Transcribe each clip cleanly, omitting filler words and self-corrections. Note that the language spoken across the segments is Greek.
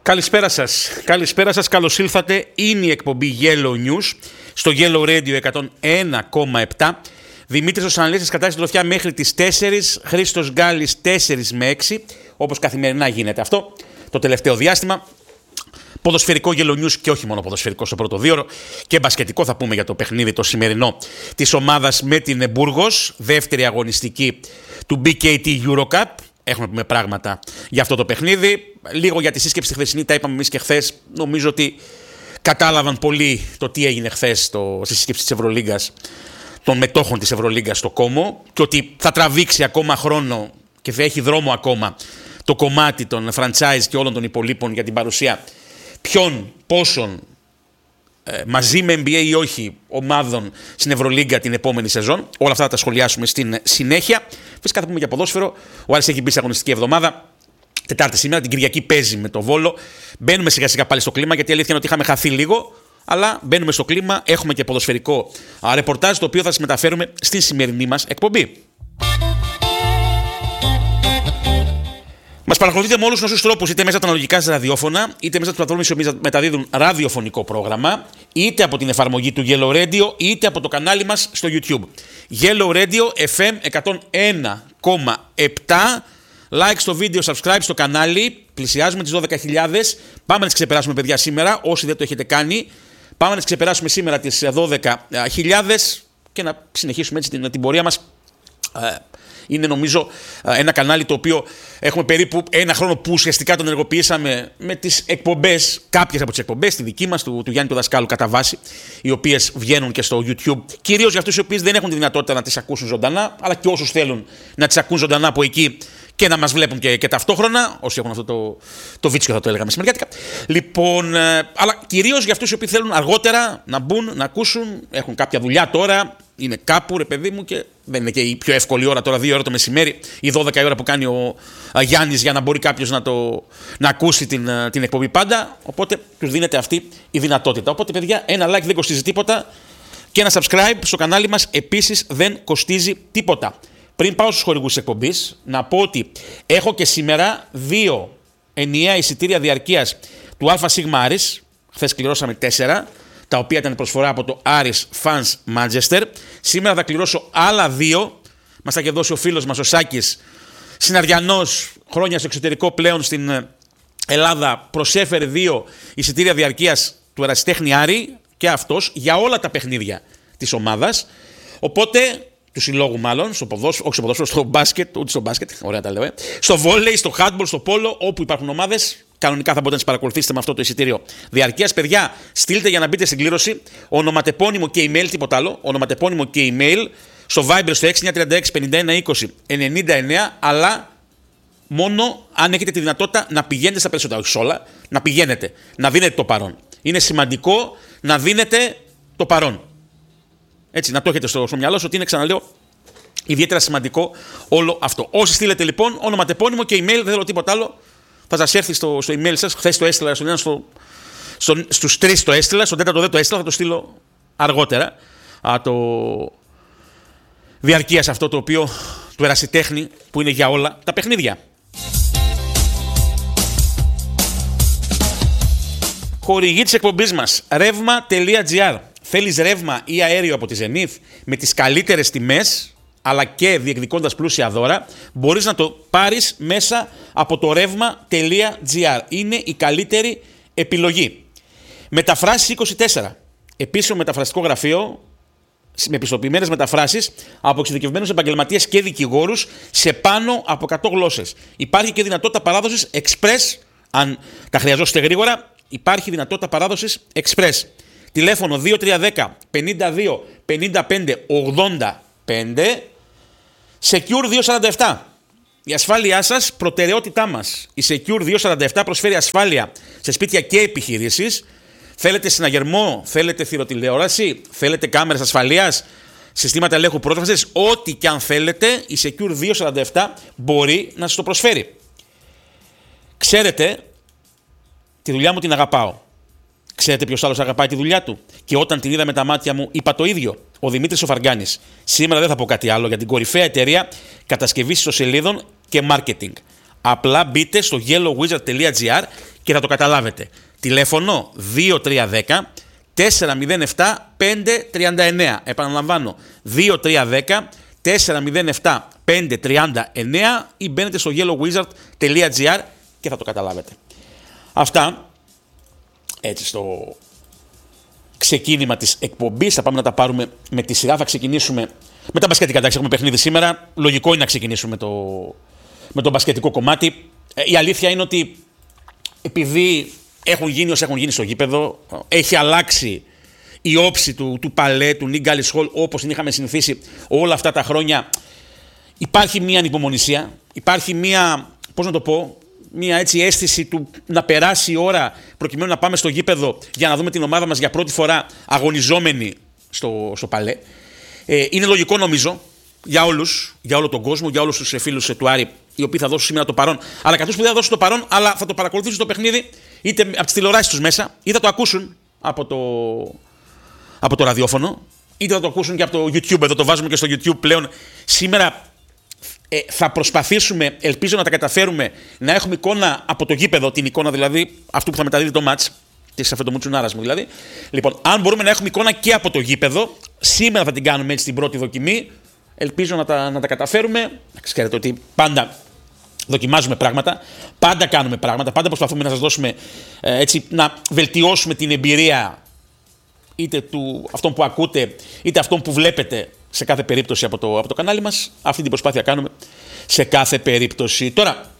Καλησπέρα σας. Καλησπέρα σας. Καλώς ήλθατε. Είναι η εκπομπή Yellow News στο Yellow Radio 101,7. Δημήτρης ο Σανλής, κατάσταση τροφιά μέχρι τις 4. Χρήστος Γκάλης 4 με 6. Όπως καθημερινά γίνεται αυτό το τελευταίο διάστημα. Ποδοσφαιρικό Yellow News και όχι μόνο ποδοσφαιρικό στο πρώτο δίωρο. Και μπασκετικό θα πούμε για το παιχνίδι το σημερινό της ομάδας με την Μπούργος. Δεύτερη αγωνιστική του BKT Eurocup. Έχουμε πούμε πράγματα για αυτό το παιχνίδι. Λίγο για τη σύσκεψη τη χθεσινή, τα είπαμε εμείς και χθες. Νομίζω ότι κατάλαβαν πολύ το τι έγινε χθες στη σύσκεψη της Ευρωλίγκας, των μετόχων της Ευρωλίγκας στο Κόμο, και ότι θα τραβήξει ακόμα χρόνο και θα έχει δρόμο ακόμα το κομμάτι των franchise και όλων των υπολείπων για την παρουσία ποιον, πόσων, μαζί με NBA ή όχι ομάδων στην Ευρωλίγκα την επόμενη σεζόν. Όλα αυτά θα τα σχολιάσουμε στην συνέχεια. Φυσικά θα πούμε για ποδόσφαιρο. Ο Άρης έχει μπει σε αγωνιστική εβδομάδα. Τετάρτη σήμερα, την Κυριακή παίζει με το Βόλο. Μπαίνουμε σιγά σιγά πάλι στο κλίμα, γιατί η αλήθεια είναι ότι είχαμε χαθεί λίγο. Αλλά μπαίνουμε στο κλίμα. Έχουμε και ποδοσφαιρικό ρεπορτάζ, το οποίο θα σας μεταφέρουμε στη σημερινή μας εκπομπή. Μας παρακολουθείτε με όλους τους γνωστούς τρόπους, είτε μέσα από τα αναλογικά σας ραδιόφωνα, είτε μέσα από τις πλατφόρμες οι οποίες μεταδίδουν ραδιοφωνικό πρόγραμμα, είτε από την εφαρμογή του Yellow Radio, είτε από το κανάλι μας στο YouTube. Yellow Radio FM 101,7. Like στο βίντεο, subscribe στο κανάλι. Πλησιάζουμε τις 12.000. Πάμε να τις ξεπεράσουμε, παιδιά, σήμερα. Όσοι δεν το έχετε κάνει, πάμε να τις ξεπεράσουμε σήμερα τις 12.000 και να συνεχίσουμε έτσι την πορεία μας. Είναι νομίζω ένα κανάλι το οποίο έχουμε περίπου ένα χρόνο που ουσιαστικά τον ενεργοποιήσαμε με τις εκπομπές, κάποιες από τις εκπομπές, τη δική μας, του Γιάννη του Δασκάλου κατά βάση, οι οποίες βγαίνουν και στο YouTube, κυρίως για αυτούς οι οποίοι δεν έχουν τη δυνατότητα να τις ακούσουν ζωντανά, αλλά και όσους θέλουν να τις ακούν ζωντανά από εκεί και να μας βλέπουν και ταυτόχρονα, όσοι έχουν αυτό το βίτσιο, θα το έλεγα μεσημεριάτικα. Λοιπόν, αλλά κυρίως για αυτούς οι οποίοι θέλουν αργότερα να μπουν, να ακούσουν, έχουν κάποια δουλειά τώρα, είναι κάπου, ρε παιδί μου, και δεν είναι και η πιο εύκολη ώρα τώρα, 2 ώρα το μεσημέρι ή 12 η ώρα που κάνει ο Γιάννης για να μπορεί κάποιος να ακούσει την εκπομπή πάντα. Οπότε τους δίνεται αυτή η δυνατότητα. Οπότε, παιδιά, ένα like δεν κοστίζει τίποτα και ένα subscribe στο κανάλι μας επίσης δεν κοστίζει τίποτα. Πριν πάω στους χορηγούς της εκπομπής, να πω ότι έχω και σήμερα 2 ενιαία εισιτήρια διαρκείας του ΑΣ Άρης. Χθες κληρώσαμε 4. Τα οποία ήταν προσφορά από το Aris Fans Manchester. Σήμερα θα κληρώσω άλλα 2. Μας τα είχε δώσει ο φίλος μας ο Σάκης, συναριανός, χρόνια στο εξωτερικό, πλέον στην Ελλάδα. Προσέφερε 2 εισιτήρια διαρκείας του Ερασιτέχνη Άρη και αυτός για όλα τα παιχνίδια της ομάδας. Οπότε, του συλλόγου μάλλον, στο ποδόσφαιρο, όχι στο ποδόσφαιρο, στο μπάσκετ, ούτε στο μπάσκετ, ωραία τα λέω, στο βόλεϊ, στο handball, στο πόλο, όπου υπάρχουν ομάδες. Κανονικά θα μπορείτε να τις παρακολουθήσετε με αυτό το εισιτήριο διαρκείας. Παιδιά, στείλτε για να μπείτε στην κλήρωση ονοματεπώνυμο και email, τίποτα άλλο. Ονοματεπώνυμο και email στο Viber στο 6936 51 20 99. Αλλά μόνο αν έχετε τη δυνατότητα να πηγαίνετε στα περισσότερα, όχι σε όλα, να πηγαίνετε, να δίνετε το παρόν. Είναι σημαντικό να δίνετε το παρόν. Έτσι, να το έχετε στο μυαλό σας ότι είναι, ξαναλέω, ιδιαίτερα σημαντικό όλο αυτό. Όσοι στείλετε λοιπόν ονοματεπώνυμο και email, δεν θέλω τίποτα άλλο. Θα σας έρθει στο email σας. Χθες το έστειλα στον ένα, στους 3 το έστειλα, στον 4ο δεν το έστειλα, θα το στείλω αργότερα. Το διαρκείας αυτό το οποίο του Ερασιτέχνη που είναι για όλα τα παιχνίδια. Χορηγή της εκπομπής μας, ρεύμα.gr. Θέλεις ρεύμα ή αέριο από τη Zenith με τις καλύτερες τιμές, αλλά και διεκδικώντας πλούσια δώρα, μπορείς να το πάρεις μέσα από το ρεύμα.gr. Είναι η καλύτερη επιλογή. Μεταφράσεις 24. Επίσημο μεταφραστικό γραφείο με πιστοποιημένες μεταφράσεις από εξειδικευμένους επαγγελματίες και δικηγόρους σε πάνω από 100 γλώσσες. Υπάρχει και δυνατότητα παράδοσης express, αν τα χρειαζόσαστε γρήγορα, υπάρχει δυνατότητα παράδοσης express. Τηλέφωνο 2310 52 55 85. Secure 247. Η ασφάλειά σας, προτεραιότητά μας. Η Secure 247 προσφέρει ασφάλεια σε σπίτια και επιχειρήσεις. Θέλετε συναγερμό, θέλετε θηροτηλεόραση, θέλετε κάμερες ασφαλείας, συστήματα ελέγχου πρόσβασης, ό,τι και αν θέλετε, η Secure 247 μπορεί να σας το προσφέρει. Ξέρετε, τη δουλειά μου την αγαπάω. Ξέρετε ποιος άλλος αγαπάει τη δουλειά του? Και όταν την είδα με τα μάτια μου, είπα το ίδιο. Ο Δημήτρης ο Φαργάνης. Σήμερα δεν θα πω κάτι άλλο για την κορυφαία εταιρεία κατασκευής ιστοσελίδων και marketing. Απλά μπείτε στο yellowwizard.gr και θα το καταλάβετε. Τηλέφωνο 2310 407 539. Επαναλαμβάνω, 2310 407 539 ή μπαίνετε στο yellowwizard.gr και θα το καταλάβετε. Αυτά έτσι στο ξεκίνημα της εκπομπής. Θα πάμε να τα πάρουμε με τη σειρά. Θα ξεκινήσουμε με τα μπασκετικά. Εντάξει, έχουμε παιχνίδι σήμερα. Λογικό είναι να ξεκινήσουμε με το μπασκετικό κομμάτι. Η αλήθεια είναι ότι επειδή έχουν γίνει όσα έχουν γίνει στο γήπεδο, έχει αλλάξει η όψη του παλέ, του Nick Gallis Hall, όπως την είχαμε συνηθίσει όλα αυτά τα χρόνια. Υπάρχει μία ανυπομονησία, υπάρχει μία, πώς να το πω, μία έτσι αίσθηση του να περάσει η ώρα προκειμένου να πάμε στο γήπεδο για να δούμε την ομάδα μας για πρώτη φορά αγωνιζόμενη στο παλέ. Είναι λογικό νομίζω για όλους, για όλο τον κόσμο, για όλους τους φίλους του Άρη, οι οποίοι θα δώσουν σήμερα το παρόν, αλλά καθώς που δεν θα δώσουν το παρόν, αλλά θα το παρακολουθήσουν το παιχνίδι είτε από τις τηλεοράσεις τους μέσα, είτε θα το ακούσουν από το ραδιόφωνο, είτε θα το ακούσουν και από το YouTube. Εδώ το βάζουμε και στο YouTube πλέον. Σήμερα θα προσπαθήσουμε, ελπίζω να τα καταφέρουμε, να έχουμε εικόνα από το γήπεδο, την εικόνα δηλαδή αυτού που θα μεταδίδει το μάτς, της Αφεντομούτσουνάρας μου δηλαδή. Λοιπόν, αν μπορούμε να έχουμε εικόνα και από το γήπεδο, σήμερα θα την κάνουμε έτσι την πρώτη δοκιμή. Ελπίζω να τα καταφέρουμε. Ξέρετε ότι πάντα δοκιμάζουμε πράγματα, πάντα κάνουμε πράγματα, πάντα προσπαθούμε να σας δώσουμε έτσι, να βελτιώσουμε την εμπειρία είτε του αυτόν που ακούτε, είτε αυτόν που βλέπετε σε κάθε περίπτωση από το κανάλι μας. Αυτή την προσπάθεια κάνουμε σε κάθε περίπτωση. Τώρα,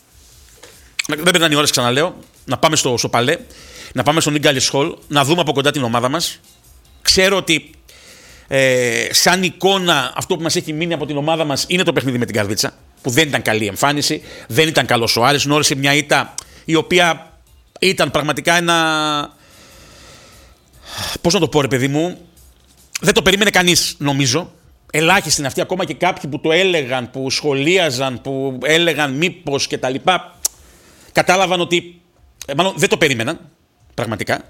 δεν πρέπει να είναι η ώρα, ξαναλέω, να πάμε στο παλέ, να πάμε στο Nick Gallis Hall, να δούμε από κοντά την ομάδα μας. Ξέρω ότι σαν εικόνα αυτό που μας έχει μείνει από την ομάδα μας είναι το παιχνίδι με την Καρδίτσα, που δεν ήταν καλή εμφάνιση, δεν ήταν καλός ο Άρης, γνώρισε μια ήττα η οποία ήταν πραγματικά ένα... Πώς να το πω ρε παιδί μου, δεν το περίμενε κανείς νομίζω. Ελάχιστοι είναι αυτοί, ακόμα και κάποιοι που το έλεγαν, που σχολίαζαν, που έλεγαν μήπως και τα λοιπά, κατάλαβαν ότι μάλλον δεν το περίμεναν πραγματικά.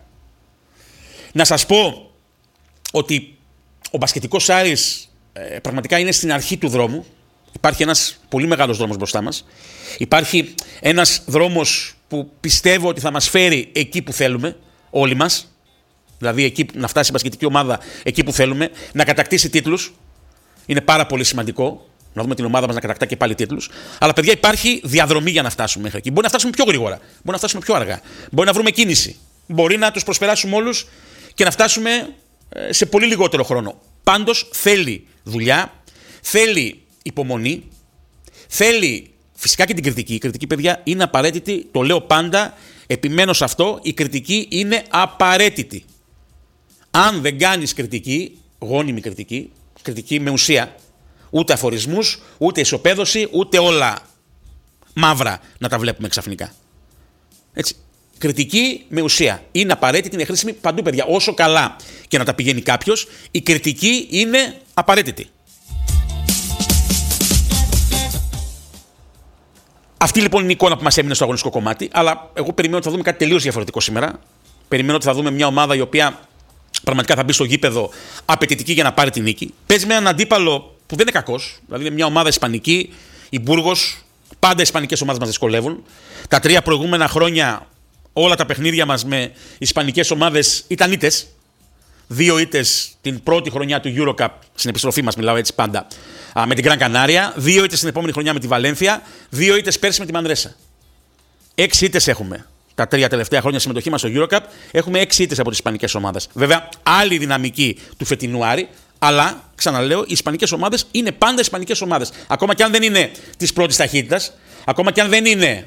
Να σας πω ότι ο μπασκετικός Άρης πραγματικά είναι στην αρχή του δρόμου. Υπάρχει ένας πολύ μεγάλος δρόμος μπροστά μας. Υπάρχει ένας δρόμος που πιστεύω ότι θα μας φέρει εκεί που θέλουμε όλοι μας. Δηλαδή εκεί, να φτάσει η μπασκετική ομάδα εκεί που θέλουμε, να κατακτήσει τίτλους. Είναι πάρα πολύ σημαντικό να δούμε την ομάδα μας να κατακτά και πάλι τίτλους. Αλλά παιδιά, υπάρχει διαδρομή για να φτάσουμε μέχρι εκεί. Μπορεί να φτάσουμε πιο γρήγορα, μπορεί να φτάσουμε πιο αργά. Μπορεί να βρούμε κίνηση. Μπορεί να τους προσπεράσουμε όλους και να φτάσουμε σε πολύ λιγότερο χρόνο. Πάντως θέλει δουλειά, θέλει υπομονή, θέλει φυσικά και την κριτική. Η κριτική, παιδιά, είναι απαραίτητη. Το λέω πάντα, επιμένω σε αυτό. Η κριτική είναι απαραίτητη. Αν δεν κάνεις κριτική, γόνιμη κριτική, κριτική με ουσία, ούτε αφορισμούς, ούτε ισοπαίδωση, ούτε όλα μαύρα να τα βλέπουμε ξαφνικά. Έτσι. Κριτική με ουσία είναι απαραίτητη, είναι χρήσιμη παντού, παιδιά. Όσο καλά και να τα πηγαίνει κάποιος, η κριτική είναι απαραίτητη. Αυτή λοιπόν είναι η εικόνα που μας έμεινε στο αγωνιστικό κομμάτι, αλλά εγώ περιμένω ότι θα δούμε κάτι τελείως διαφορετικό σήμερα. Περιμένω ότι θα δούμε μια ομάδα η οποία πραγματικά θα μπει στο γήπεδο απαιτητική για να πάρει την νίκη. Παίζει με έναν αντίπαλο που δεν είναι κακός, δηλαδή είναι μια ομάδα ισπανική, η Μπούργος. Πάντα οι ισπανικές ομάδες μας δυσκολεύουν. Τα 3 προηγούμενα χρόνια όλα τα παιχνίδια μας με ισπανικές ομάδες ήταν ήττες. 2 ήττες την πρώτη χρονιά του EuroCup, στην επιστροφή μας μιλάω έτσι πάντα, με την Γκραν Κανάρια. 2 ήττες την επόμενη χρονιά με τη Βαλένθια. 2 ήττες πέρσι με τη Μανρέσα. 6 ήττες έχουμε. Τα 3 τελευταία χρόνια συμμετοχή μας στο EuroCup έχουμε 6 ήττες από τις ισπανικές ομάδες. Βέβαια, άλλη δυναμική του φετινού Άρη, αλλά ξαναλέω, οι ισπανικές ομάδες είναι πάντα ισπανικές ομάδες. Ακόμα και αν δεν είναι της πρώτης ταχύτητας, ακόμα και αν δεν είναι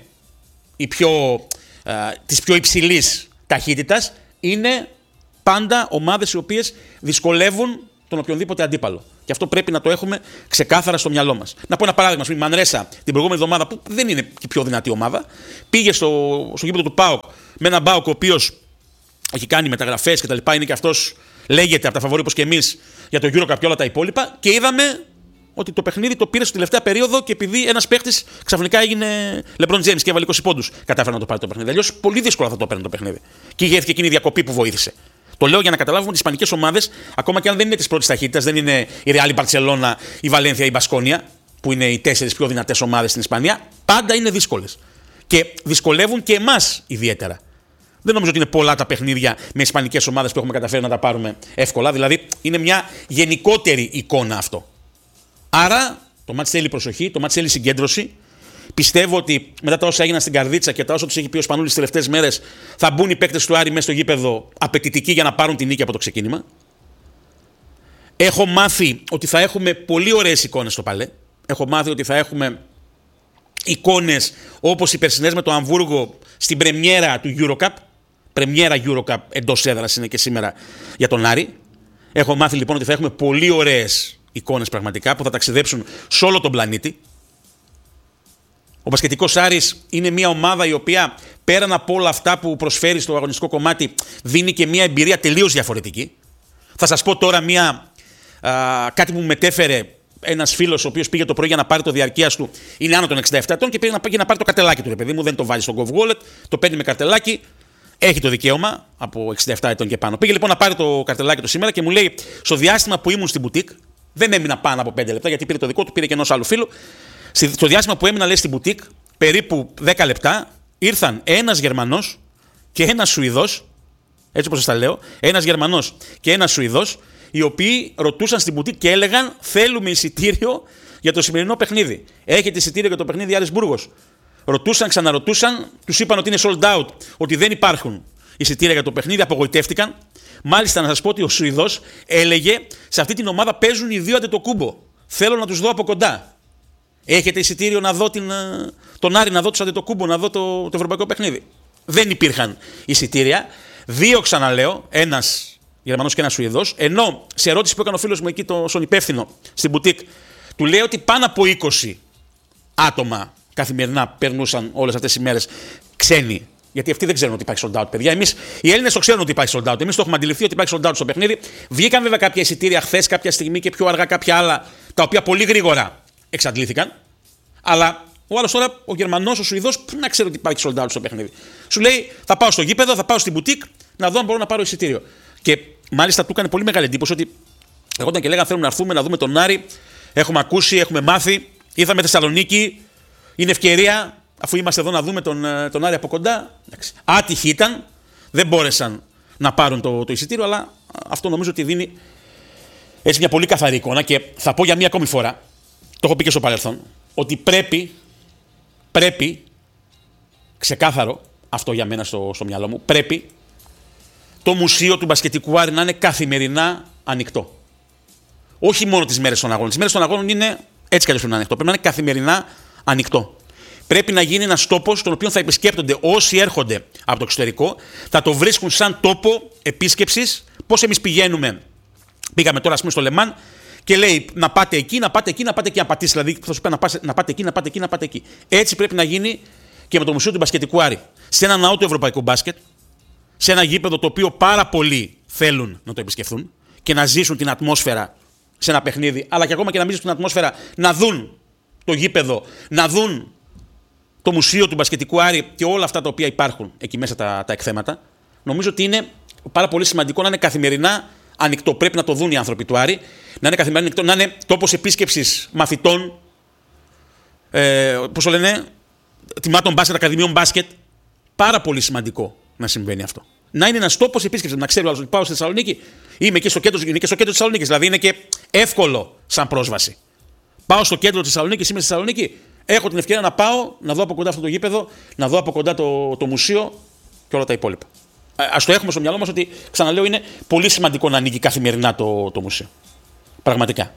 της πιο υψηλής ταχύτητας, είναι πάντα ομάδες οι οποίες δυσκολεύουν τον οποιονδήποτε αντίπαλο. Και αυτό πρέπει να το έχουμε ξεκάθαρα στο μυαλό μας. Να πω ένα παράδειγμα. Η Μανρέσα την προηγούμενη εβδομάδα, που δεν είναι και η πιο δυνατή ομάδα, πήγε στο γήπεδο του ΠΑΟΚ με έναν ΠΑΟΚ ο οποίος έχει κάνει μεταγραφές κτλ. Είναι και αυτός, λέγεται από τα φαβορί όπως και εμείς, για το EuroCup και όλα τα υπόλοιπα. Και είδαμε ότι το παιχνίδι το πήρε στη τελευταία περίοδο και επειδή ένας παίχτης ξαφνικά έγινε LeBron James και έβαλε 20 πόντους, κατάφερε να το πάρει το παιχνίδι. Αλλιώς πολύ δύσκολα θα το παίρνει το παιχνίδι. Και ηγέθηκε εκείνη η διακοπή που βοήθησε. Το λέω για να καταλάβουμε ότι οι ισπανικές ομάδες, ακόμα και αν δεν είναι της πρώτης ταχύτητας, δεν είναι η Real, η Barcelona, η Βαλένθια ή η Μπασκόνια, που είναι οι 4 πιο δυνατές ομάδες στην Ισπανία, πάντα είναι δύσκολες. Και δυσκολεύουν και εμάς ιδιαίτερα. Δεν νομίζω ότι είναι πολλά τα παιχνίδια με ισπανικές ομάδες που έχουμε καταφέρει να τα πάρουμε εύκολα. Δηλαδή είναι μια γενικότερη εικόνα αυτό. Άρα το μάτς θέλει προσοχή, το μάτς θέλει συγκέντρωση. Πιστεύω ότι μετά τα όσα έγιναν στην Καρδίτσα και τα όσα τους έχει πει ο Σπανούλης τις τελευταίες μέρες, θα μπουν οι παίκτες του Άρη μέσα στο γήπεδο απαιτητικοί για να πάρουν την νίκη από το ξεκίνημα. Έχω μάθει ότι θα έχουμε πολύ ωραίες εικόνες στο Παλέ. Έχω μάθει ότι θα έχουμε εικόνες όπως οι περσινές με το Αμβούργο στην πρεμιέρα του EuroCup. Πρεμιέρα EuroCup εντός έδρας είναι και σήμερα για τον Άρη. Έχω μάθει λοιπόν ότι θα έχουμε πολύ ωραίες εικόνες πραγματικά που θα ταξιδέψουν σε όλο τον πλανήτη. Ο μπασκετικός Άρης είναι μια ομάδα η οποία πέραν από όλα αυτά που προσφέρει στο αγωνιστικό κομμάτι δίνει και μια εμπειρία τελείως διαφορετική. Θα σας πω τώρα κάτι που μου μετέφερε ένας φίλος ο οποίος πήγε το πρωί για να πάρει το διαρκείας του, είναι άνω των 67 ετών και πήγε να πάρει το καρτελάκι του. Ρε παιδί μου, δεν το βάζει στο Gov Wallet, το παίρνει με καρτελάκι, έχει το δικαίωμα από 67 ετών και πάνω. Πήγε λοιπόν να πάρει το καρτελάκι του σήμερα και μου λέει: στο διάστημα που ήμουν στην μπουτίκ, δεν έμεινα πάνω από 5 λεπτά γιατί πήρε το δικό του, πήρε και ενός άλλου φίλου. Στο διάστημα που έμεινα, λέει, στην μπουτίκ, περίπου 10 λεπτά, ήρθαν ένας Γερμανός και ένας Σουηδός, έτσι όπως σας τα λέω, ένας Γερμανός και ένας Σουηδός, οι οποίοι ρωτούσαν στην μπουτίκ και έλεγαν: θέλουμε εισιτήριο για το σημερινό παιχνίδι. Έχετε εισιτήριο για το παιχνίδι Άρης Μπούργος? Ρωτούσαν, ξαναρωτούσαν, τους είπαν ότι είναι sold out, ότι δεν υπάρχουν εισιτήρια για το παιχνίδι, απογοητεύτηκαν. Μάλιστα, να σας πω ότι ο Σουηδός έλεγε: σε αυτή την ομάδα παίζουν οι δύο Αντετοκούμπο. Θέλω να τους δω από κοντά. Έχετε εισιτήριο να δω τον Άρη, να δω τους Αντετοκούμπο, να δω το ευρωπαϊκό παιχνίδι? Δεν υπήρχαν εισιτήρια. Δύο, ξαναλέω, ένας Γερμανός και ένας Σουηδός. Ενώ σε ερώτηση που έκανε ο φίλος μου εκεί, στον υπεύθυνο στην μπουτίκ, του λέει ότι πάνω από 20 άτομα καθημερινά περνούσαν όλες αυτές τις ημέρες ξένοι. Γιατί αυτοί δεν ξέρουν ότι υπάρχει sold out, παιδιά. Εμείς οι Έλληνες το ξέρουν ότι υπάρχει sold out. Εμείς το έχουμε αντιληφθεί ότι υπάρχει sold out στο παιχνίδι. Βγήκαν βέβαια κάποια εισιτήρια χθες, κάποια στιγμή και πιο αργά κάποια άλλα, τα οποία πολύ γρήγορα εξαντλήθηκαν. Αλλά ο άλλος τώρα, ο Γερμανός, ο Σουηδός, πού να ξέρει ότι υπάρχει sold out στο παιχνίδι? Σου λέει: θα πάω στο γήπεδο, θα πάω στην μπουτίκ να δω αν μπορώ να πάρω εισιτήριο. Και μάλιστα του έκανε πολύ μεγάλη εντύπωση ότι ερχόταν και λέγανε: θέλουμε να έρθουμε να δούμε τον Άρη. Έχουμε ακούσει, έχουμε μάθει. Ήρθαμε Θεσσαλονίκη. Είναι ευκαιρία, αφού είμαστε εδώ, να δούμε τον Άρη από κοντά. Άτυχοι ήταν. Δεν μπόρεσαν να πάρουν το εισιτήριο, αλλά αυτό νομίζω ότι δίνει έτσι μια πολύ καθαρή εικόνα. Και θα πω για μία ακόμη φορά, το έχω πει και στο παρελθόν, ότι πρέπει, ξεκάθαρο αυτό για μένα στο μυαλό μου, πρέπει το μουσείο του μπασκετικού Άρη να είναι καθημερινά ανοιχτό. Όχι μόνο τις μέρες των αγώνων. Τις μέρες των αγώνων είναι έτσι κι αλλιώς πρέπει να είναι ανοιχτό. Πρέπει να είναι καθημερινά ανοιχτό. Πρέπει να γίνει ένας τόπος τον οποίο θα επισκέπτονται όσοι έρχονται από το εξωτερικό, θα το βρίσκουν σαν τόπο επίσκεψης. Πώς εμείς πήγαμε τώρα, ας πούμε, στο Λεμάν και λέει να πάτε εκεί, να πάτε εκεί, να πάτε εκεί. Να πατήσει, δηλαδή θα σου πει να πάτε εκεί, να πάτε εκεί, να πάτε εκεί. Έτσι πρέπει να γίνει και με το Μουσείο του Μπασκετικού Άρη. Σε ένα ναό του ευρωπαϊκού μπάσκετ, σε ένα γήπεδο το οποίο πάρα πολλοί θέλουν να το επισκεφθούν και να ζήσουν την ατμόσφαιρα σε ένα παιχνίδι, αλλά και ακόμα και να μην ζήσουν την ατμόσφαιρα, να δουν το γήπεδο, να δουν το Μουσείο του Μπασκετικού Άρη και όλα αυτά τα οποία υπάρχουν εκεί μέσα τα εκθέματα. Νομίζω ότι είναι πάρα πολύ σημαντικό να είναι καθημερινά ανοιχτό. Πρέπει να το δουν οι άνθρωποι του Άρη, να είναι καθημερινά ανοιχτό, να είναι τόπος επίσκεψης μαθητών, πώς το λένε, τιμάτων μπάσκετ, ακαδημιών μπάσκετ. Πάρα πολύ σημαντικό να συμβαίνει αυτό. Να είναι ένας τόπος επίσκεψης, να ξέρει ο άλλος ότι πάω στη Θεσσαλονίκη, είμαι και στο κέντρο της Θεσσαλονίκης. Δηλαδή είναι και εύκολο σαν πρόσβαση. Πάω στο κέντρο της Θεσσαλονίκης, είμαι στη Θεσσαλονίκη, έχω την ευκαιρία να πάω, να δω από κοντά αυτό το γήπεδο, να δω από κοντά το μουσείο και όλα τα υπόλοιπα. Ας το έχουμε στο μυαλό μας ότι, ξαναλέω, είναι πολύ σημαντικό να ανοίγει καθημερινά το μουσείο. Πραγματικά.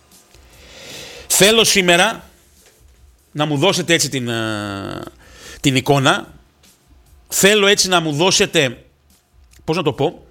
Θέλω σήμερα να μου δώσετε έτσι την εικόνα. Θέλω έτσι να μου δώσετε, πώς να το πω,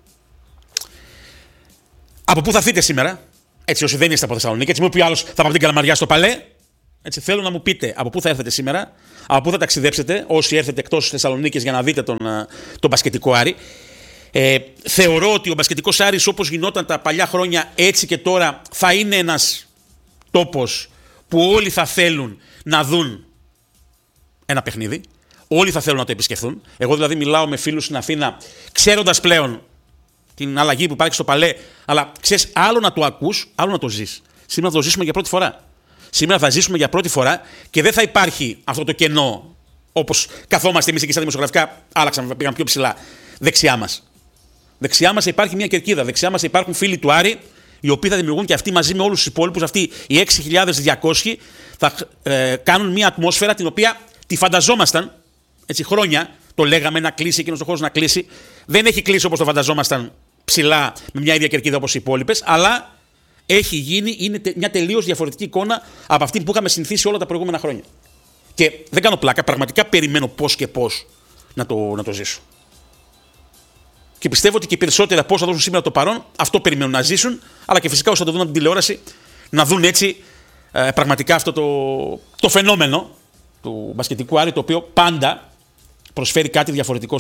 από πού θα έρθετε σήμερα. Έτσι, όσοι δεν είστε από Θεσσαλονίκη, έτσι μου πει άλλος θα πάω από την Καλαμαριά στο Παλέ. Έτσι, θέλω να μου πείτε από πού θα έρθετε σήμερα, από πού θα ταξιδέψετε, όσοι έρθετε εκτός Θεσσαλονίκης για να δείτε τον μπασκετικό Άρη. Θεωρώ ότι ο μπασκετικός Άρης, όπως γινόταν τα παλιά χρόνια, έτσι και τώρα θα είναι ένας τόπος που όλοι θα θέλουν να δουν ένα παιχνίδι. Όλοι θα θέλουν να το επισκεφθούν. Εγώ δηλαδή μιλάω με φίλους στην Αθήνα, ξέροντας πλέον την αλλαγή που υπάρχει στο Παλέ, αλλά ξέρεις, άλλο να το ακούς, άλλο να το ζεις. Σήμερα θα το ζήσουμε για πρώτη φορά. Σήμερα θα ζήσουμε για πρώτη φορά και δεν θα υπάρχει αυτό το κενό όπως καθόμαστε εμείς εκεί στα δημοσιογραφικά, άλλαξαν, πήγαν πιο ψηλά. Δεξιά μας. Δεξιά μας υπάρχει μια κερκίδα. Δεξιά μας υπάρχουν φίλοι του Άρη, οι οποίοι θα δημιουργούν και αυτοί μαζί με όλους τους υπόλοιπους. Αυτοί οι 6.200 θα κάνουν μια ατμόσφαιρα την οποία τη φανταζόμασταν έτσι, χρόνια. Το λέγαμε να κλείσει εκείνος ο χώρος να κλείσει. Δεν έχει κλείσει όπως το φανταζόμασταν ψηλά με μια ίδια κερκίδα όπως οι υπόλοιπες, αλλά έχει γίνει, είναι μια τελείως διαφορετική εικόνα από αυτή που είχαμε συνηθίσει όλα τα προηγούμενα χρόνια. Και δεν κάνω πλάκα, πραγματικά περιμένω πώς και πώς να το ζήσω. Και πιστεύω ότι και οι περισσότεροι από όσοι θα δώσουν σήμερα το παρόν, αυτό περιμένουν να ζήσουν, αλλά και φυσικά όσοι θα το δουν από την τηλεόραση, να δουν έτσι πραγματικά αυτό το φαινόμενο του μπασκετικού Άρη, το οποίο πάντα προσφέρει κάτι διαφορετικό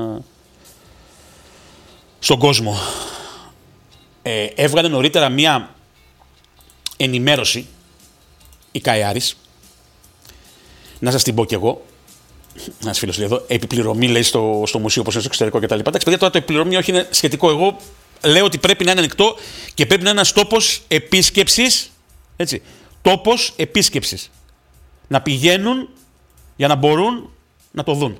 στον κόσμο. Έβγαλε νωρίτερα μία ενημέρωση η ΚΑΕ Άρης. Να σας την πω κι εγώ. Ένας φίλος λέει εδώ, επιπληρωμή λέει στο μουσείο όπως είναι στο εξωτερικό κτλ. Εντάξει, παιδιά, τώρα το επιπληρωμή όχι είναι σχετικό. Εγώ λέω ότι πρέπει να είναι ανοιχτό και πρέπει να είναι ένας τόπος επίσκεψης. Έτσι. Τόπος επίσκεψης. Να πηγαίνουν για να μπορούν να το δουν.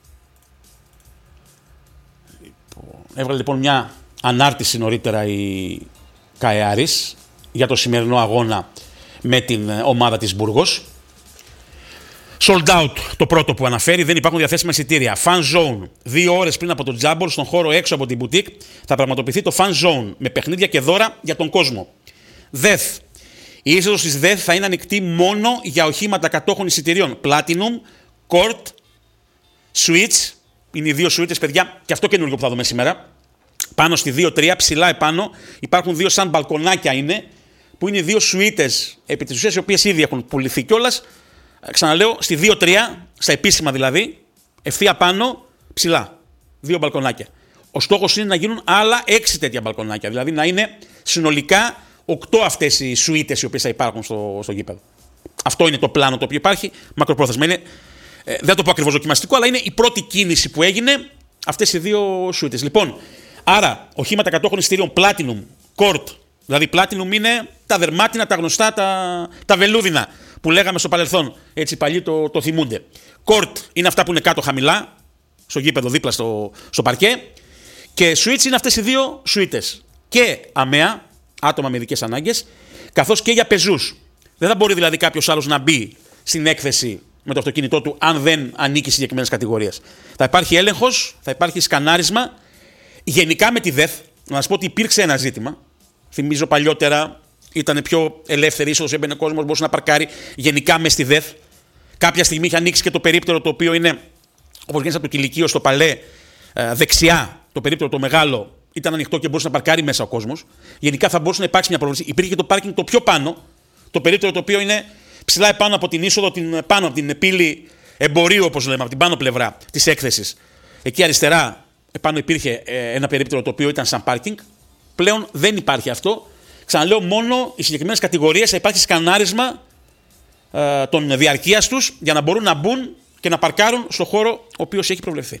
Έβγαλε λοιπόν μια ανάρτηση νωρίτερα η ΚΑΕ Άρης για το σημερινό αγώνα με την ομάδα της Μπούργος. Sold out το πρώτο που αναφέρει, δεν υπάρχουν διαθέσιμα εισιτήρια. Fan Zone, 2 ώρες πριν από το Τζάμπορ, στον χώρο έξω από την μπουτίκ, θα πραγματοποιηθεί το Fan Zone με παιχνίδια και δώρα για τον κόσμο. ΔΕΘ. Η είσοδος της ΔΕΘ θα είναι ανοιχτή μόνο για οχήματα κατόχων εισιτηρίων. Platinum, Court, Switch. Είναι οι 2 σουίτες, παιδιά, και αυτό καινούργιο που θα δούμε σήμερα. Πάνω στη 2-3, ψηλά επάνω, υπάρχουν 2 σαν μπαλκονάκια είναι, που είναι 2 σουίτες επί της ουσίας, οι οποίες ήδη έχουν πουληθεί κιόλας. Ξαναλέω, στη 2-3, στα επίσημα δηλαδή, ευθεία πάνω, ψηλά. 2 μπαλκονάκια. Ο στόχος είναι να γίνουν άλλα 6 τέτοια μπαλκονάκια. Δηλαδή να είναι συνολικά 8 αυτές οι σουίτες οι οποίες θα υπάρχουν στο γήπεδο. Αυτό είναι το πλάνο το οποίο υπάρχει. Μακροπρόθεσμα είναι. Δεν θα το πω ακριβώς δοκιμαστικό, αλλά είναι η πρώτη κίνηση που έγινε αυτές οι 2 σουίτες. Λοιπόν, άρα οχήματα κατόχων εισιτηρίων Platinum, Court. Δηλαδή Platinum είναι τα δερμάτινα, τα γνωστά, τα βελούδινα που λέγαμε στο παρελθόν. Έτσι οι παλιοί το θυμούνται. Court είναι αυτά που είναι κάτω χαμηλά, στο γήπεδο δίπλα στο παρκέ. Και Switch είναι αυτές οι 2 σουίτες. Και αμαία, άτομα με ειδικές ανάγκες, καθώς και για πεζούς. Δεν θα μπορεί δηλαδή κάποιος άλλος να μπει στην έκθεση με το αυτοκίνητό του, αν δεν ανήκει συγκεκριμένες κατηγορίες. Θα υπάρχει έλεγχος, θα υπάρχει σκανάρισμα. Γενικά με τη ΔΕΘ, να σας πω ότι υπήρξε ένα ζήτημα. Θυμίζω παλιότερα ήταν πιο ελεύθερη είσοδος, έμπαινε ο κόσμος, μπορούσε να παρκάρει. Γενικά με στη ΔΕΘ. Κάποια στιγμή είχε ανοίξει και το περίπτερο το οποίο είναι, όπως γίνεται από το κηλικείο στο Παλέ, δεξιά. Το περίπτερο το μεγάλο ήταν ανοιχτό και μπορούσε να παρκάρει μέσα ο κόσμος. Γενικά θα μπορούσε να υπάρξει μια πρόβλεψη. Υπήρχε και το πάρκινγκ το πιο πάνω, το περίπτερο το οποίο είναι ψηλά επάνω από την είσοδο, πάνω από την πύλη εμπορίου, όπως λέμε, από την πάνω πλευρά της έκθεσης. Εκεί αριστερά επάνω υπήρχε ένα περίπτερο το οποίο ήταν σαν πάρκινγκ. Πλέον δεν υπάρχει αυτό. Ξαναλέω, μόνο οι συγκεκριμένες κατηγορίες θα υπάρχει σκανάρισμα των διαρκείας τους για να μπορούν να μπουν και να παρκάρουν στο χώρο ο οποίος έχει προβλεφθεί.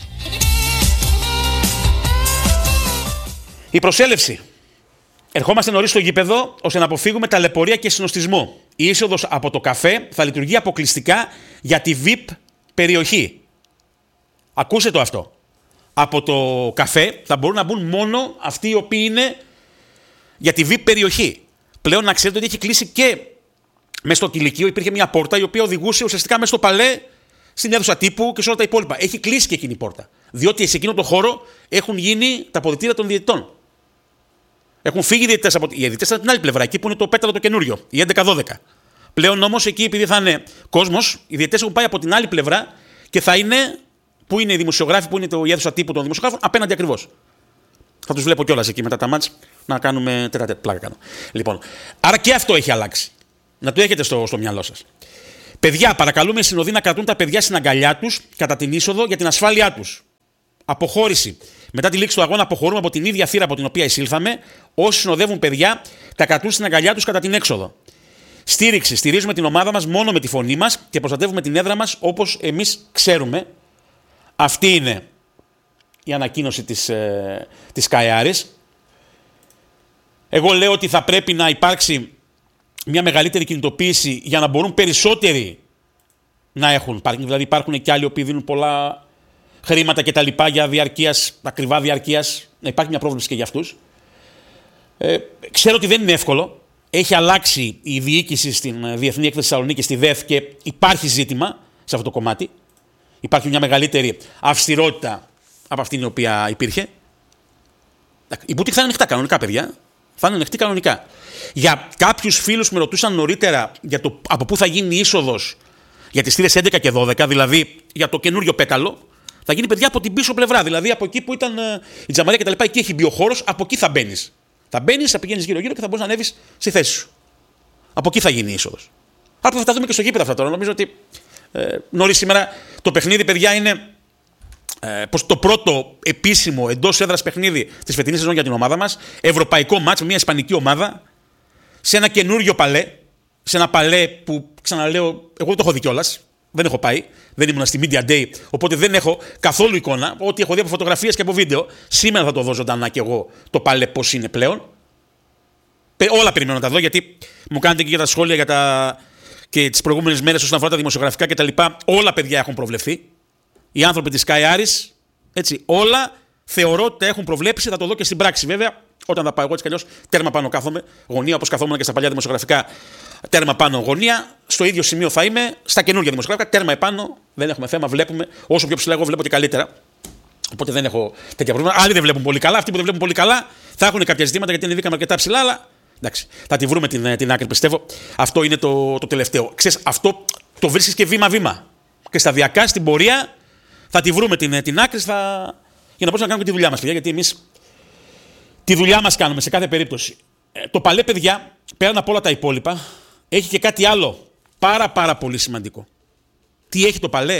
Η προσέλευση. Ερχόμαστε νωρίς στο γήπεδο ώστε να αποφύγουμε ταλαιπωρία και συνοστισμό. Η είσοδος από το καφέ θα λειτουργεί αποκλειστικά για τη VIP περιοχή. Ακούστε το αυτό. Από το καφέ θα μπορούν να μπουν μόνο αυτοί οι οποίοι είναι για τη VIP περιοχή. Πλέον να ξέρετε ότι έχει κλείσει και μέσα στο κηλικείο υπήρχε μια πόρτα η οποία οδηγούσε ουσιαστικά μέσα στο Παλέ στην αίθουσα τύπου και σε όλα τα υπόλοιπα. Έχει κλείσει και εκείνη η πόρτα. Διότι σε εκείνο το χώρο έχουν γίνει τα αποδυτήρια των διαιτητών. Έχουν φύγει οι διαιτητές οι διαιτητές από την άλλη πλευρά, εκεί που είναι το πέταλο το καινούριο, η 11-12. Πλέον όμως εκεί, επειδή θα είναι κόσμος, οι διαιτητές έχουν πάει από την άλλη πλευρά και θα είναι. Πού είναι οι δημοσιογράφοι, πού είναι η αίθουσα τύπου των δημοσιογράφων, απέναντι ακριβώς. Θα τους βλέπω κιόλας εκεί μετά τα μάτς να κάνουμε τέτα πλάκα κάνω. Λοιπόν, άρα και αυτό έχει αλλάξει. Να το έχετε στο μυαλό σας. Παιδιά, παρακαλούμε οι συνοδοί να κρατούν τα παιδιά στην αγκαλιά τους κατά την είσοδο για την ασφάλειά τους. Αποχώρηση. Μετά τη λήξη του αγώνα, αποχωρούμε από την ίδια θύρα από την οποία εισήλθαμε. Όσοι συνοδεύουν παιδιά, τα κρατούν στην αγκαλιά τους κατά την έξοδο. Στήριξη. Στηρίζουμε την ομάδα μας μόνο με τη φωνή μας και προστατεύουμε την έδρα μας όπως εμείς ξέρουμε. Αυτή είναι η ανακοίνωση της ΚΑΕ Άρης. Εγώ λέω ότι θα πρέπει να υπάρξει μια μεγαλύτερη κινητοποίηση για να μπορούν περισσότεροι να έχουν πάρκινγκ. Δηλαδή υπάρχουν και άλλοι που δίνουν πολλά χρήματα και τα λοιπά για διαρκείας, ακριβά διαρκείας. Να υπάρχει μια πρόβλεψη και για αυτούς. Ξέρω ότι δεν είναι εύκολο. Έχει αλλάξει η διοίκηση στην Διεθνή Έκθεση Θεσσαλονίκη, στη ΔΕΘ, και υπάρχει ζήτημα σε αυτό το κομμάτι. Υπάρχει μια μεγαλύτερη αυστηρότητα από αυτήν η οποία υπήρχε. Η μπουτίκ θα είναι ανοιχτά κανονικά, παιδιά. Θα είναι ανοιχτή κανονικά. Για κάποιους φίλους που με ρωτούσαν νωρίτερα για το από πού θα γίνει η είσοδος για τις θύρες 11 και 12, δηλαδή για το καινούριο πέταλο, θα γίνει, παιδιά, από την πίσω πλευρά. Δηλαδή από εκεί που ήταν η τζαμαρία κτλ. Εκεί έχει μπει ο χώρος, από εκεί θα μπαίνεις. Θα μπαίνεις, θα πηγαίνεις γύρω-γύρω και θα μπορείς να ανέβεις στη θέση σου. Από εκεί θα γίνει η είσοδος. Άρα θα τα δούμε και στο γήπεδο αυτά τώρα. Νομίζω ότι νωρίς σήμερα το παιχνίδι, παιδιά, είναι το πρώτο επίσημο εντός έδρας παιχνίδι της φετινής σεζόν για την ομάδα μας. Ευρωπαϊκό μάτς με μια ισπανική ομάδα σε ένα καινούριο παλέ. Σε ένα παλέ που, ξαναλέω, εγώ δεν το έχω δει κιόλας. Δεν έχω πάει. Δεν ήμουν στη Media Day, οπότε δεν έχω καθόλου εικόνα. Ό,τι έχω δει από φωτογραφίες και από βίντεο, σήμερα θα το δω ζωντανά κι εγώ το παλέ πώς είναι πλέον. Όλα περιμένω να τα δω, γιατί μου κάνετε και για τα σχόλια και τις προηγούμενες μέρες όσον αφορά τα δημοσιογραφικά κτλ. Όλα, παιδιά, έχουν προβλεφθεί. Οι άνθρωποι της Sky Aris, έτσι, όλα θεωρώ ότι τα έχουν προβλέψει. Θα το δω και στην πράξη, βέβαια, όταν θα πάω εγώ, έτσι κι αλλιώς τέρμα πάνω κάθομαι. Γωνία, όπως καθόμουν και στα παλιά δημοσιογραφικά, τέρμα πάνω γωνία. Στο ίδιο σημείο θα είμαι στα καινούργια δημοσιογραφικά, τέρμα επάνω. Δεν έχουμε θέμα, βλέπουμε. Όσο πιο ψηλά εγώ βλέπω και καλύτερα. Οπότε δεν έχω τέτοια προβλήματα. Άλλοι δεν βλέπουν πολύ καλά. Αυτοί που δεν βλέπουν πολύ καλά θα έχουν κάποια ζητήματα, γιατί ανεβήκαμε αρκετά ψηλά, αλλά εντάξει, θα τη βρούμε την άκρη, πιστεύω. Αυτό είναι το τελευταίο. Ξέρεις, αυτό το βρίσκεις και βήμα-βήμα. Και σταδιακά στην πορεία θα τη βρούμε την άκρη για να μπορούμε να κάνουμε και τη δουλειά μας, παιδιά. Γιατί εμείς τη δουλειά μας κάνουμε σε κάθε περίπτωση. Το παλέ, παιδιά, πέραν από όλα τα υπόλοιπα, έχει και κάτι άλλο πάρα πολύ σημαντικό. Τι έχει το παλέ?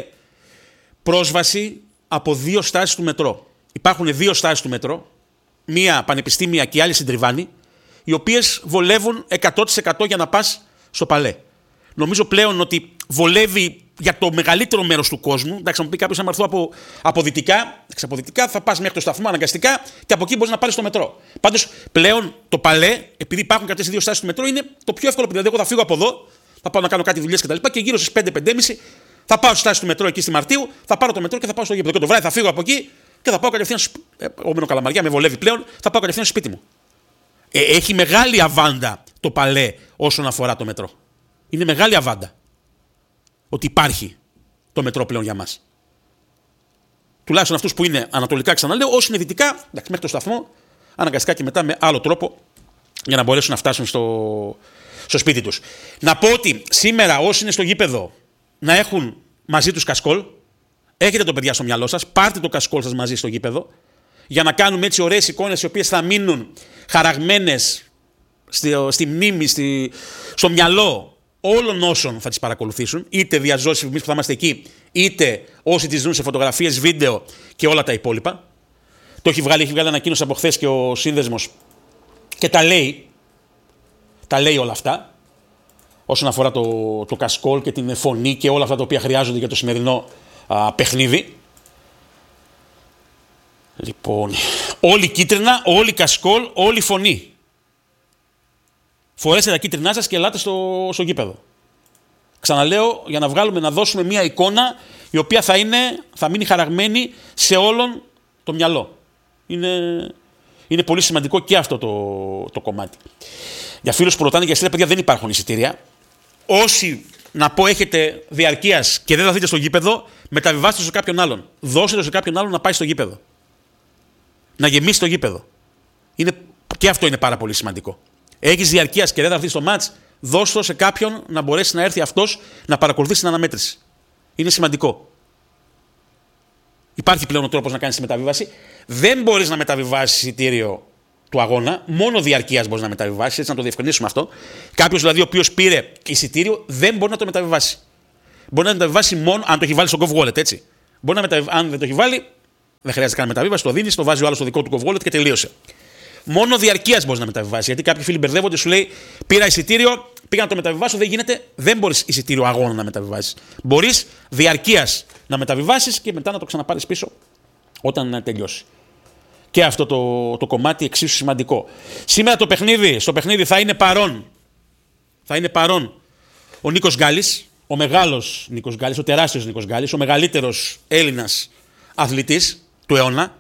Πρόσβαση από 2 στάσεις του μετρό. Υπάρχουν 2 στάσεις του μετρό, μία πανεπιστήμια και η άλλη στην Τριβάνη, οι οποίες βολεύουν 100% για να πας στο παλέ. Νομίζω πλέον ότι βολεύει για το μεγαλύτερο μέρος του κόσμου. Εντάξει, θα μου πει κάποιος, αν έρθω από δυτικά, θα πας μέχρι το σταθμό αναγκαστικά και από εκεί μπορείς να πάρεις το μετρό. Πάντως πλέον το παλέ, επειδή υπάρχουν και αυτές οι 2 στάσεις του μετρό, είναι το πιο εύκολο. Δηλαδή, εγώ θα φύγω από εδώ, θα πάω να κάνω κάτι δουλειές κτλ. Και γύρω στις 5-5.30 θα πάω στη στάση του μετρό εκεί στη Μαρτίου, θα πάρω το μετρό και θα πάω στο γήπεδο. Και το βράδυ θα φύγω από εκεί και θα πάω κατευθείαν. Εγώ μένω Καλαμαριά, με βολεύει πλέον, θα πάω κατευθείαν στο σπίτι μου. Έχει μεγάλη αβάντα το παλέ όσον αφορά το μετρό. Είναι μεγάλη αβάντα ότι υπάρχει το μετρό πλέον για μας. Τουλάχιστον αυτούς που είναι ανατολικά, ξαναλέω, όσοι είναι δυτικά, εντάξει, μέχρι το σταθμό, αναγκαστικά και μετά με άλλο τρόπο για να μπορέσουν να φτάσουν στο σπίτι τους. Να πω ότι σήμερα όσοι είναι στο γήπεδο να έχουν μαζί τους κασκόλ, έχετε το, παιδιά, στο μυαλό σας, πάρτε το κασκόλ σας μαζί στο γήπεδο, για να κάνουμε έτσι ωραίες εικόνες οι οποίες θα μείνουν χαραγμένες στη μνήμη, στο μυαλό όλων όσων θα τις παρακολουθήσουν, είτε διαζώσεις εμείς που θα είμαστε εκεί, είτε όσοι τις δουν σε φωτογραφίες, βίντεο και όλα τα υπόλοιπα. Έχει βγάλει ανακοίνωση από χθες και ο σύνδεσμος και τα λέει όλα αυτά όσον αφορά το κασκόλ και την φωνή και όλα αυτά τα οποία χρειάζονται για το σημερινό παιχνίδι. Λοιπόν, όλοι κίτρινα, όλοι κασκόλ, όλοι φωνή. Φορέστε τα κίτρινά σας και ελάτε στο γήπεδο. Ξαναλέω, για να δώσουμε μια εικόνα η οποία θα μείνει χαραγμένη σε όλον το μυαλό. Είναι πολύ σημαντικό και αυτό το κομμάτι. Για φίλους που ρωτάνε για εισιτήρια, παιδιά, δεν υπάρχουν εισιτήρια. Όσοι, να πω, έχετε διαρκείας και δεν θα δείτε στο γήπεδο, μεταβιβάστε το σε κάποιον άλλον. Δώστε το σε κάποιον άλλον να πάει στο γήπεδο. Να γεμίσει το γήπεδο. Και αυτό είναι πάρα πολύ σημαντικό. Έχεις διαρκείας και δεν θα έρθει στο μάτς, δώσ' το σε κάποιον να μπορέσει να έρθει αυτός να παρακολουθήσει την αναμέτρηση. Είναι σημαντικό. Υπάρχει πλέον ο τρόπος να κάνεις τη μεταβίβαση. Δεν μπορείς να μεταβιβάσεις εισιτήριο του αγώνα, μόνο διαρκείας μπορείς να μεταβιβάσεις, έτσι να το διευκρινίσουμε αυτό. Κάποιος δηλαδή ο οποίος πήρε εισιτήριο δεν μπορεί να το μεταβιβάσει. Μπορεί να το μεταβιβάσει μόνο αν το έχει βάλει στο Gov Wallet, έτσι. Αν δεν το έχει βάλει, δεν χρειάζεται καν μεταβίβαση, το δίνεις, το βάζει ο άλλος στο δικό του Gov Wallet και τελείωσε. Μόνο διαρκείας μπορείς να μεταβιβάσεις. Γιατί κάποιοι φίλοι μπερδεύονται, σου λέει: πήρα εισιτήριο, πήγα να το μεταβιβάσω. Δεν γίνεται, δεν μπορείς εισιτήριο αγώνα να μεταβιβάσεις. Μπορείς διαρκείας να μεταβιβάσεις και μετά να το ξαναπάρεις πίσω όταν τελειώσει. Και αυτό το κομμάτι εξίσου σημαντικό. Σήμερα στο παιχνίδι θα είναι παρόν ο Νίκος Γκάλης, ο μεγάλος Νίκος Γκάλης, ο τεράστιος Νίκος Γκάλης, ο μεγαλύτερος Έλληνας αθλητής του αιώνα,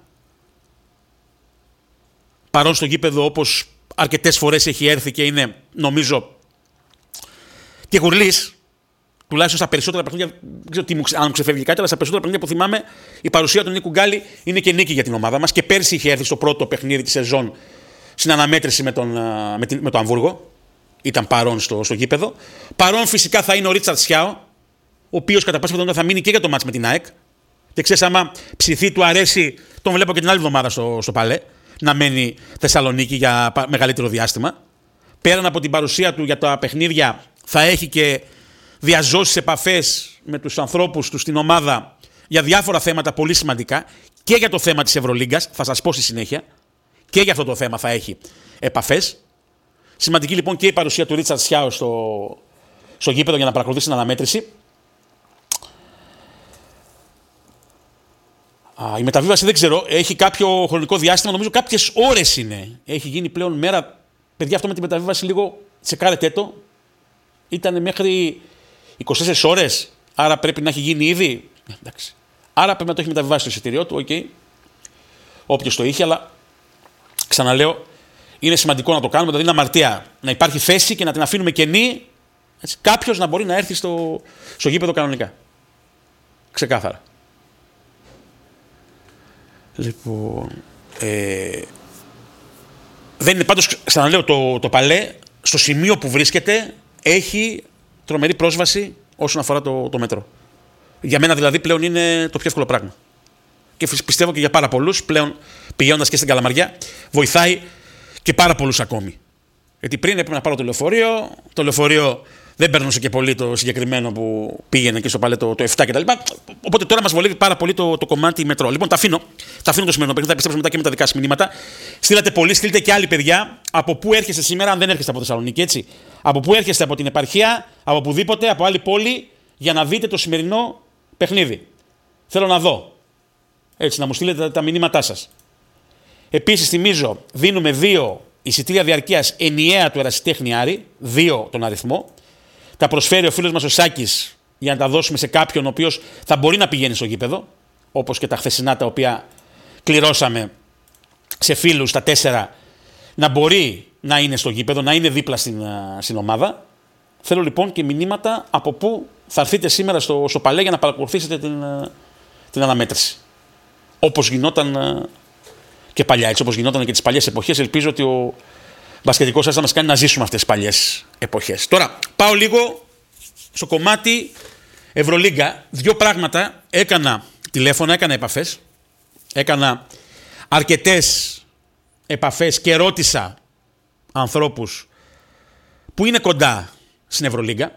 παρόν στο γήπεδο όπως αρκετές φορές έχει έρθει και είναι, νομίζω, και γουρλής, τουλάχιστον στα περισσότερα παιχνίδια, δεν ξέρω αν μου ξεφεύγει κάτι, αλλά στα περισσότερα παιχνίδια που θυμάμαι, η παρουσία του Νίκου Γκάλη είναι και νίκη για την ομάδα μας. Και πέρσι είχε έρθει στο πρώτο παιχνίδι της σεζόν στην αναμέτρηση με το Αμβούργο. Ήταν παρόν στο γήπεδο. Παρόν φυσικά θα είναι ο Ρίτσαρτ Σιάο, ο οποίος κατά πάσα πιθανότητα θα μείνει και για το μάτς με την ΑΕΚ. Και ξέρεις, άμα ψηθεί, του αρέσει, τον βλέπω και την άλλη εβδομάδα στο Παλέ, να μένει Θεσσαλονίκη για μεγαλύτερο διάστημα. Πέραν από την παρουσία του για τα παιχνίδια, θα έχει και διαζώσεις επαφές με τους ανθρώπους του στην ομάδα για διάφορα θέματα πολύ σημαντικά και για το θέμα της Ευρωλίγκας, θα σας πω στη συνέχεια, και για αυτό το θέμα θα έχει επαφές. Σημαντική λοιπόν και η παρουσία του Ρίτσαρτ Σιάο στο γήπεδο για να παρακολουθήσει την αναμέτρηση. Η μεταβίβαση δεν ξέρω, έχει κάποιο χρονικό διάστημα, νομίζω κάποιες ώρες είναι. Έχει γίνει πλέον μέρα. Παιδιά, αυτό με τη μεταβίβαση λίγο τσεκάρετε το. Ήταν μέχρι 24 ώρες, άρα πρέπει να έχει γίνει ήδη. Εντάξει. Άρα πρέπει να το έχει μεταβιβάσει στο εισιτήριό του, okay. Όποιος το είχε, αλλά ξαναλέω, είναι σημαντικό να το κάνουμε, δηλαδή είναι αμαρτία να υπάρχει θέση και να την αφήνουμε κενή, κάποιος να μπορεί να έρθει στο γήπεδο κανονικά. Ξεκάθαρα. Λοιπόν, δεν είναι πάντως, ξαναλέω, το Παλέ στο σημείο που βρίσκεται έχει τρομερή πρόσβαση όσον αφορά το μέτρο. Για μένα δηλαδή πλέον είναι το πιο εύκολο πράγμα. Και πιστεύω και για πάρα πολλούς πλέον, πηγαίνοντας και στην Καλαμαριά, βοηθάει και πάρα πολλούς ακόμη. Γιατί πριν έπρεπε να πάρω το λεωφορείο δεν παίρνωσε και πολύ το συγκεκριμένο που πήγαινε και στο Παλέ το 7 κτλ. Οπότε τώρα μας βολεύει πάρα πολύ το κομμάτι μετρό. Λοιπόν, τα αφήνω το σημερινό παιχνίδι, θα επιστρέψω μετά και με τα δικά σας μηνύματα. Στείλατε πολύ, στείλτε και άλλοι παιδιά. Από πού έρχεστε σήμερα, αν δεν έρχεστε από Θεσσαλονίκη, έτσι. Από πού έρχεστε, από την επαρχία, από οπουδήποτε, από άλλη πόλη, για να δείτε το σημερινό παιχνίδι. Θέλω να δω. Έτσι, να μου στείλετε τα μηνύματά σας. Επίσης, θυμίζω, δίνουμε 2 εισιτήρια διαρκείας ενιαία του Ερασιτέχνη Άρη, 2 τον αριθμό. Τα προσφέρει ο φίλος μας ο Σάκης για να τα δώσουμε σε κάποιον ο οποίος θα μπορεί να πηγαίνει στο γήπεδο, όπως και τα χθεσινά τα οποία κληρώσαμε σε φίλους τα 4, να μπορεί να είναι στο γήπεδο, να είναι δίπλα στην ομάδα. Θέλω λοιπόν και μηνύματα από πού θα έρθετε σήμερα στο Παλέ για να παρακολουθήσετε την αναμέτρηση. Όπως γινόταν και παλιά, έτσι όπως γινόταν και τις παλιές εποχές. Ελπίζω ότι ο μπασκετικός σας θα μας κάνει να ζήσουμε αυτές τις παλιές εποχές. Τώρα πάω λίγο στο κομμάτι Ευρωλίγκα. 2 πράγματα. Έκανα τηλέφωνα, έκανα επαφές. Έκανα αρκετές επαφές και ρώτησα ανθρώπους που είναι κοντά στην Ευρωλίγκα.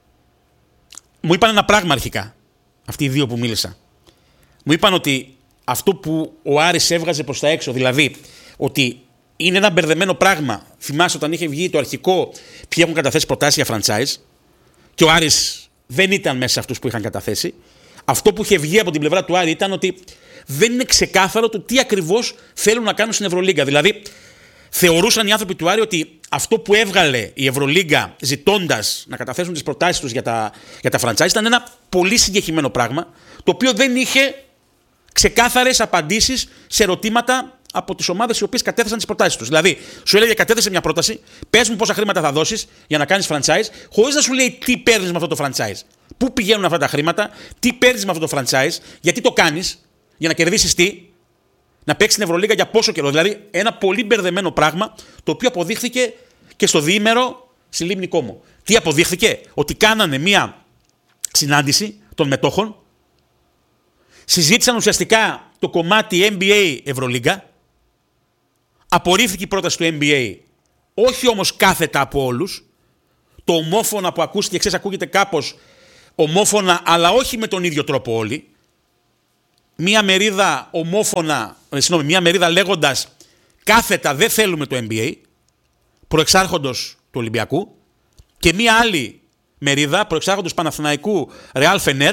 Μου είπαν ένα πράγμα αρχικά, αυτοί οι 2 που μίλησα. Μου είπαν ότι αυτό που ο Άρης έβγαζε προς τα έξω, δηλαδή ότι είναι ένα μπερδεμένο πράγμα. Θυμάστε όταν είχε βγει το αρχικό ποιοι έχουν καταθέσει προτάσεις για franchise και ο Άρης δεν ήταν μέσα σε αυτούς που είχαν καταθέσει. Αυτό που είχε βγει από την πλευρά του Άρη ήταν ότι δεν είναι ξεκάθαρο το τι ακριβώς θέλουν να κάνουν στην Ευρωλίγκα. Δηλαδή, θεωρούσαν οι άνθρωποι του Άρη ότι αυτό που έβγαλε η Ευρωλίγκα ζητώντας να καταθέσουν τις προτάσεις τους για τα franchise ήταν ένα πολύ συγκεκριμένο πράγμα, το οποίο δεν είχε ξεκάθαρες απαντήσεις σε ερωτήματα από τις ομάδες οι οποίες κατέθεσαν τις προτάσεις τους. Δηλαδή, σου έλεγε κατέθεσε μια πρόταση, πες μου πόσα χρήματα θα δώσεις για να κάνεις franchise, χωρίς να σου λέει τι παίρνεις με αυτό το franchise. Πού πηγαίνουν αυτά τα χρήματα, τι παίρνεις με αυτό το franchise, γιατί το κάνεις, για να κερδίσεις τι, να παίξεις την Ευρωλίγκα για πόσο καιρό. Δηλαδή, ένα πολύ μπερδεμένο πράγμα, το οποίο αποδείχθηκε και στο διήμερο στη Λίμνη Κόμο. Τι αποδείχθηκε, ότι κάνανε μια συνάντηση των μετόχων, συζήτησαν ουσιαστικά το κομμάτι NBA Ευρωλίγκα, απορρίφθηκε η πρόταση του NBA, όχι όμως κάθετα από όλους, το ομόφωνα που ακούστηκε, ξέρεις, ακούγεται κάπως ομόφωνα, αλλά όχι με τον ίδιο τρόπο όλοι. Μία μερίδα ομόφωνα, μία μερίδα λέγοντας κάθετα δεν θέλουμε το NBA, προεξάρχοντος του Ολυμπιακού, και μία άλλη μερίδα προεξάρχοντος Παναθηναϊκού Ρεάλ Φενέρ,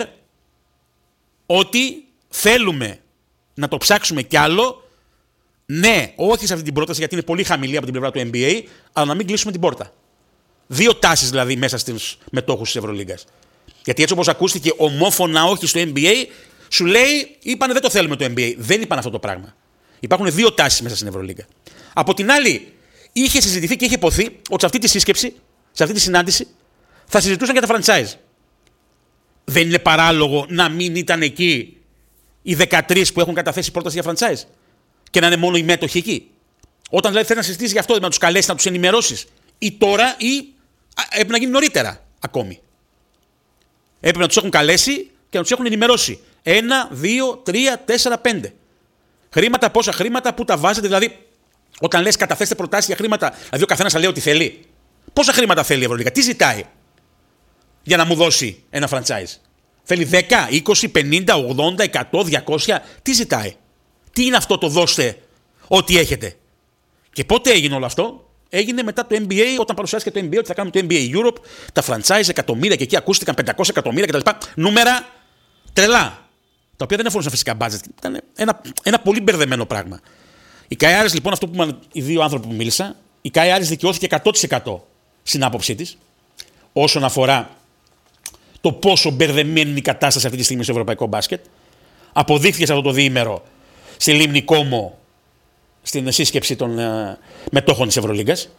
ότι θέλουμε να το ψάξουμε κι άλλο. Ναι, όχι σε αυτή την πρόταση γιατί είναι πολύ χαμηλή από την πλευρά του NBA, αλλά να μην κλείσουμε την πόρτα. 2 τάσεις δηλαδή μέσα στους μετόχους της Ευρωλίγκας. Γιατί έτσι όπως ακούστηκε ομόφωνα όχι στο NBA, σου λέει, είπανε δεν το θέλουμε το NBA. Δεν είπαν αυτό το πράγμα. Υπάρχουν δύο τάσεις μέσα στην Ευρωλίγκα. Από την άλλη, είχε συζητηθεί και είχε υποθεί ότι σε αυτή τη σύσκεψη, σε αυτή τη συνάντηση, θα συζητούσαν για τα franchise. Δεν είναι παράλογο να μην ήταν εκεί οι 13 που έχουν καταθέσει πρόταση για franchise και να είναι μόνο οι μέτοχοι εκεί. Όταν δηλαδή θέλει να συζητήσει γι' αυτό, να τους καλέσει, να τους ενημερώσεις. Ή τώρα ή έπρεπε να γίνει νωρίτερα ακόμη. Έπρεπε να τους έχουν καλέσει και να τους έχουν ενημερώσει. 1, 2, 3, 4, 5. Χρήματα, πόσα χρήματα, πού τα βάζετε, δηλαδή. Όταν λες καταθέστε προτάσεις για χρήματα, δηλαδή ο καθένας θα λέει ότι θέλει. Πόσα χρήματα θέλει η Ευρωλίγα, τι ζητάει για να μου δώσει ένα franchise. Θέλει 10, 20, 50, 80, 100, 200, τι ζητάει. Τι είναι αυτό το δώστε ό,τι έχετε. Και πότε έγινε όλο αυτό? Έγινε μετά το NBA, όταν παρουσιάστηκε το NBA ότι θα κάνουμε το NBA Europe, τα franchise εκατομμύρια και εκεί ακούστηκαν 500 εκατομμύρια κτλ. Νούμερα τρελά. Τα οποία δεν αφορούσαν φυσικά budget. Ήταν ένα πολύ μπερδεμένο πράγμα. Η Kai Harris, λοιπόν, αυτό που είπαν οι δύο άνθρωποι που μίλησα, η Kai Harris δικαιώθηκε 100% στην άποψή της όσον αφορά το πόσο μπερδεμένη είναι η κατάσταση αυτή τη στιγμή στο ευρωπαϊκό μπάσκετ. Αποδείχθηκε σε αυτό το διήμερο στη Λίμνη Κόμο, στην σύσκεψη των μετόχων της Ευρωλίγκας.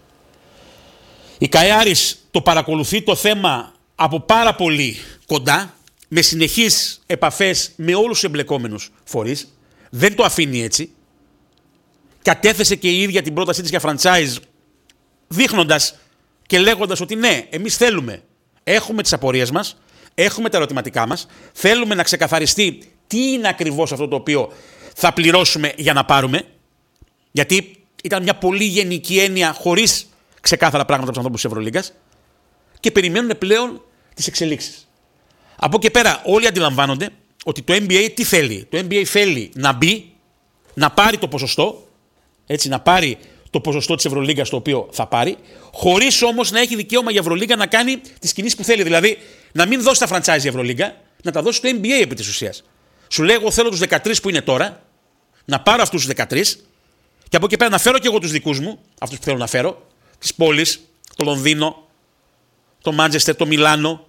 Η Kai Harris το παρακολουθεί το θέμα από πάρα πολύ κοντά, με συνεχείς επαφές με όλους τους εμπλεκόμενους φορείς. Δεν το αφήνει έτσι. Κατέθεσε και η ίδια την πρότασή της για franchise, δείχνοντας και λέγοντας ότι ναι, εμείς θέλουμε, έχουμε τις απορίες μας, έχουμε τα ερωτηματικά μας, θέλουμε να ξεκαθαριστεί τι είναι ακριβώς αυτό το οποίο θα πληρώσουμε για να πάρουμε, γιατί ήταν μια πολύ γενική έννοια χωρίς ξεκάθαρα πράγματα από τους ανθρώπους της Ευρωλίγκας και περιμένουν πλέον τις εξελίξεις. Από εκεί πέρα όλοι αντιλαμβάνονται ότι το NBA τι θέλει. Το NBA θέλει να μπει, να πάρει το ποσοστό, έτσι, να πάρει το ποσοστό της Ευρωλίγκας το οποίο θα πάρει, χωρίς όμως να έχει δικαίωμα η Ευρωλίγκα να κάνει τις κινήσεις που θέλει. Δηλαδή να μην δώσει τα franchise η Ευρωλίγκα, να τα δώσει το NBA επί της ουσίας. Σου λέει, εγώ θέλω τους 13 που είναι τώρα, να πάρω αυτούς τους 13 και από εκεί πέρα να φέρω και εγώ τους δικούς μου, αυτούς που θέλω να φέρω, τις πόλεις, το Λονδίνο, το Μάντσεστερ, το Μιλάνο,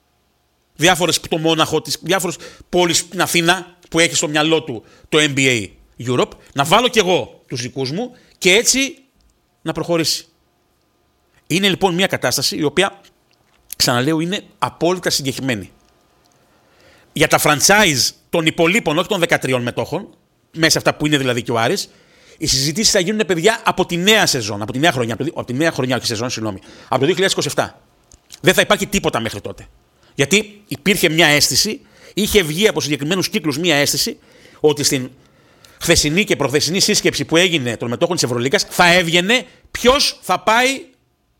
το Μόναχο, τις διάφορες πόλεις στην Αθήνα που έχει στο μυαλό του το NBA Europe, να βάλω και εγώ τους δικούς μου και έτσι να προχωρήσει. Είναι λοιπόν μια κατάσταση η οποία, ξαναλέω, είναι απόλυτα συγκεκριμένη. Για τα franchise των υπολείπων, όχι των 13 μετόχων, μέσα αυτά που είναι δηλαδή και ο Άρης, οι συζητήσεις θα γίνουν, παιδιά, από τη νέα σεζόν, από τη νέα χρονιά, όχι σεζόν, συγγνώμη, από το 2027. Δεν θα υπάρχει τίποτα μέχρι τότε. Γιατί υπήρχε μια αίσθηση, είχε βγει από συγκεκριμένους κύκλους μια αίσθηση ότι στην χθεσινή και προχθεσινή σύσκεψη που έγινε των μετόχων της Ευρωλίγκας θα έβγαινε ποιος θα πάει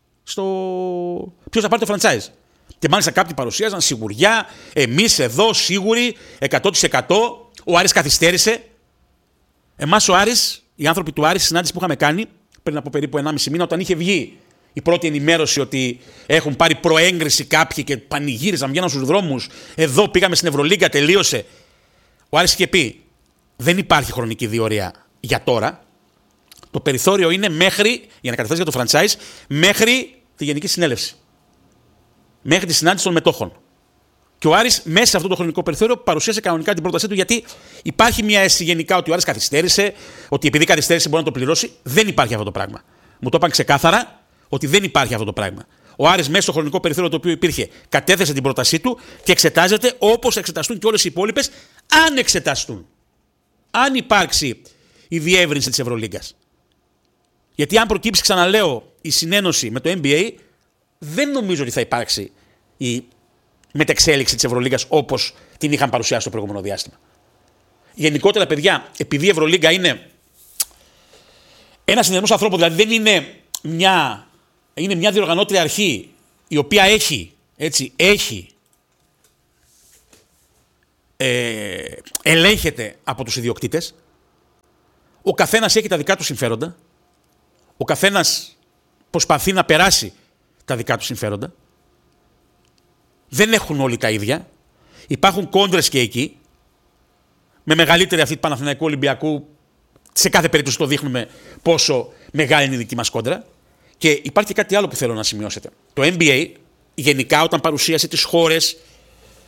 ποιος θα πάρει το franchise. Και μάλιστα κάποιοι παρουσίαζαν σιγουριά, εμείς εδώ σίγουροι, 100%. Ο Άρης καθυστέρησε. Εμάς ο Άρης, οι άνθρωποι του Άρης, στη συνάντηση που είχαμε κάνει πριν από περίπου 1,5 μήνα, όταν είχε βγει η πρώτη ενημέρωση ότι έχουν πάρει προέγκριση κάποιοι και πανηγύριζαν, βγαίναν στους δρόμους, εδώ πήγαμε στην Ευρωλίγκα, τελείωσε. Ο Άρης είχε πει, δεν υπάρχει χρονική διορία για τώρα. Το περιθώριο είναι μέχρι, για να καταθέσει για το franchise, μέχρι τη Γενική Συνέλευση. Μέχρι τη συνάντηση των μετόχων. Και ο Άρης μέσα σε αυτό το χρονικό περιθώριο παρουσίασε κανονικά την πρότασή του, γιατί υπάρχει μια αίσθηση γενικά ότι ο Άρης καθυστέρησε, ότι επειδή καθυστέρησε μπορεί να το πληρώσει. Δεν υπάρχει αυτό το πράγμα. Μου το είπαν ξεκάθαρα ότι δεν υπάρχει αυτό το πράγμα. Ο Άρης μέσα στο χρονικό περιθώριο το οποίο υπήρχε κατέθεσε την πρότασή του και εξετάζεται όπως εξεταστούν και όλες οι υπόλοιπες, αν εξεταστούν. Αν υπάρξει η διεύρυνση της Ευρωλίγκας. Γιατί αν προκύψει, ξαναλέω, η συνένωση με το NBA, δεν νομίζω ότι θα υπάρξει η μετεξέλιξη της Ευρωλίγκας όπως την είχαν παρουσιάσει το προηγούμενο διάστημα. Γενικότερα, παιδιά, επειδή η Ευρωλίγκα είναι ένας συνδυασμός ανθρώπων, δηλαδή δεν είναι μια διοργανώτρια αρχή η οποία ελέγχεται από τους ιδιοκτήτες. Ο καθένας έχει τα δικά του συμφέροντα. Ο καθένας προσπαθεί να περάσει τα δικά του συμφέροντα. Δεν έχουν όλοι τα ίδια. Υπάρχουν κόντρες και εκεί. Με μεγαλύτερη αυτή του Παναθηναϊκού Ολυμπιακού, σε κάθε περίπτωση το δείχνουμε πόσο μεγάλη είναι η δική μας κόντρα. Και υπάρχει και κάτι άλλο που θέλω να σημειώσετε. Το NBA γενικά όταν παρουσίασε τις χώρες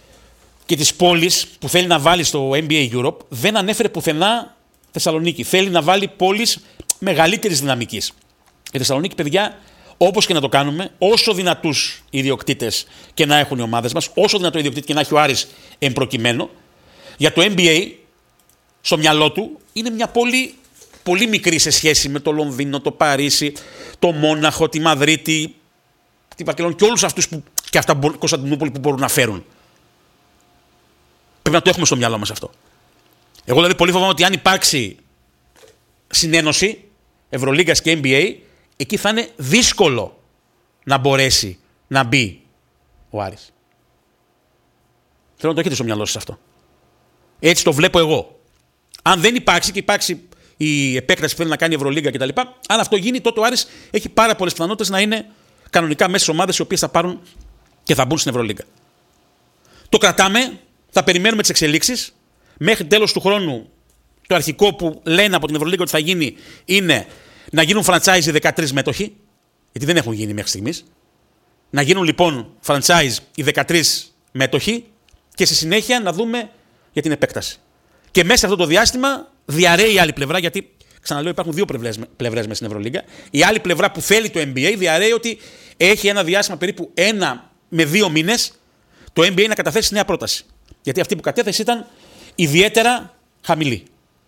και της πόλης που θέλει να βάλει στο NBA Europe, δεν ανέφερε πουθενά Θεσσαλονίκη. Θέλει να βάλει πόλεις μεγαλύτερης δυναμικής. Η Θεσσαλονίκη, παιδιά, όπως και να το κάνουμε, όσο δυνατούς ιδιοκτήτες και να έχουν οι ομάδες μας, όσο δυνατό ιδιοκτήτη και να έχει ο Άρης εμπροκειμένο, για το NBA, στο μυαλό του, είναι μια πόλη πολύ μικρή σε σχέση με το Λονδίνο, το Παρίσι, το Μόναχο, τη Μαδρίτη, την Βαρκελόνη και όλους αυτούς που, και αυτά Κωνσταντινούπολη που μπορούν να φέρουν. Πρέπει να το έχουμε στο μυαλό μας αυτό. Εγώ δηλαδή πολύ φοβάμαι ότι αν υπάρξει συνένωση Ευρωλίγκας και NBA, εκεί θα είναι δύσκολο να μπορέσει να μπει ο Άρης. Θέλω να το έχετε στο μυαλό σας αυτό. Έτσι το βλέπω εγώ. Αν δεν υπάρξει και υπάρξει η επέκταση που θέλει να κάνει η Ευρωλίγκα κτλ., αν αυτό γίνει, τότε ο Άρης έχει πάρα πολλές πιθανότητες να είναι κανονικά μέσα στις ομάδες οι οποίες θα πάρουν και θα μπουν στην Ευρωλίγκα. Το κρατάμε, θα περιμένουμε τις εξελίξεις. Μέχρι τέλος του χρόνου, το αρχικό που λένε από την Ευρωλίγκα ότι θα γίνει είναι να γίνουν franchise οι 13 μέτοχοι, γιατί δεν έχουν γίνει μέχρι στιγμής. Να γίνουν λοιπόν franchise οι 13 μέτοχοι και στη συνέχεια να δούμε για την επέκταση. Και μέσα σε αυτό το διάστημα διαρρέει η άλλη πλευρά, γιατί ξαναλέω υπάρχουν δύο πλευρές μέσα στην Ευρωλίγκα. Η άλλη πλευρά που θέλει το NBA διαρρέει ότι έχει ένα διάστημα περίπου 1 με 2 μήνες το NBA να καταθέσει νέα πρόταση. Γιατί αυτή που κατέθεσε ήταν ιδιαίτερα χαμηλή.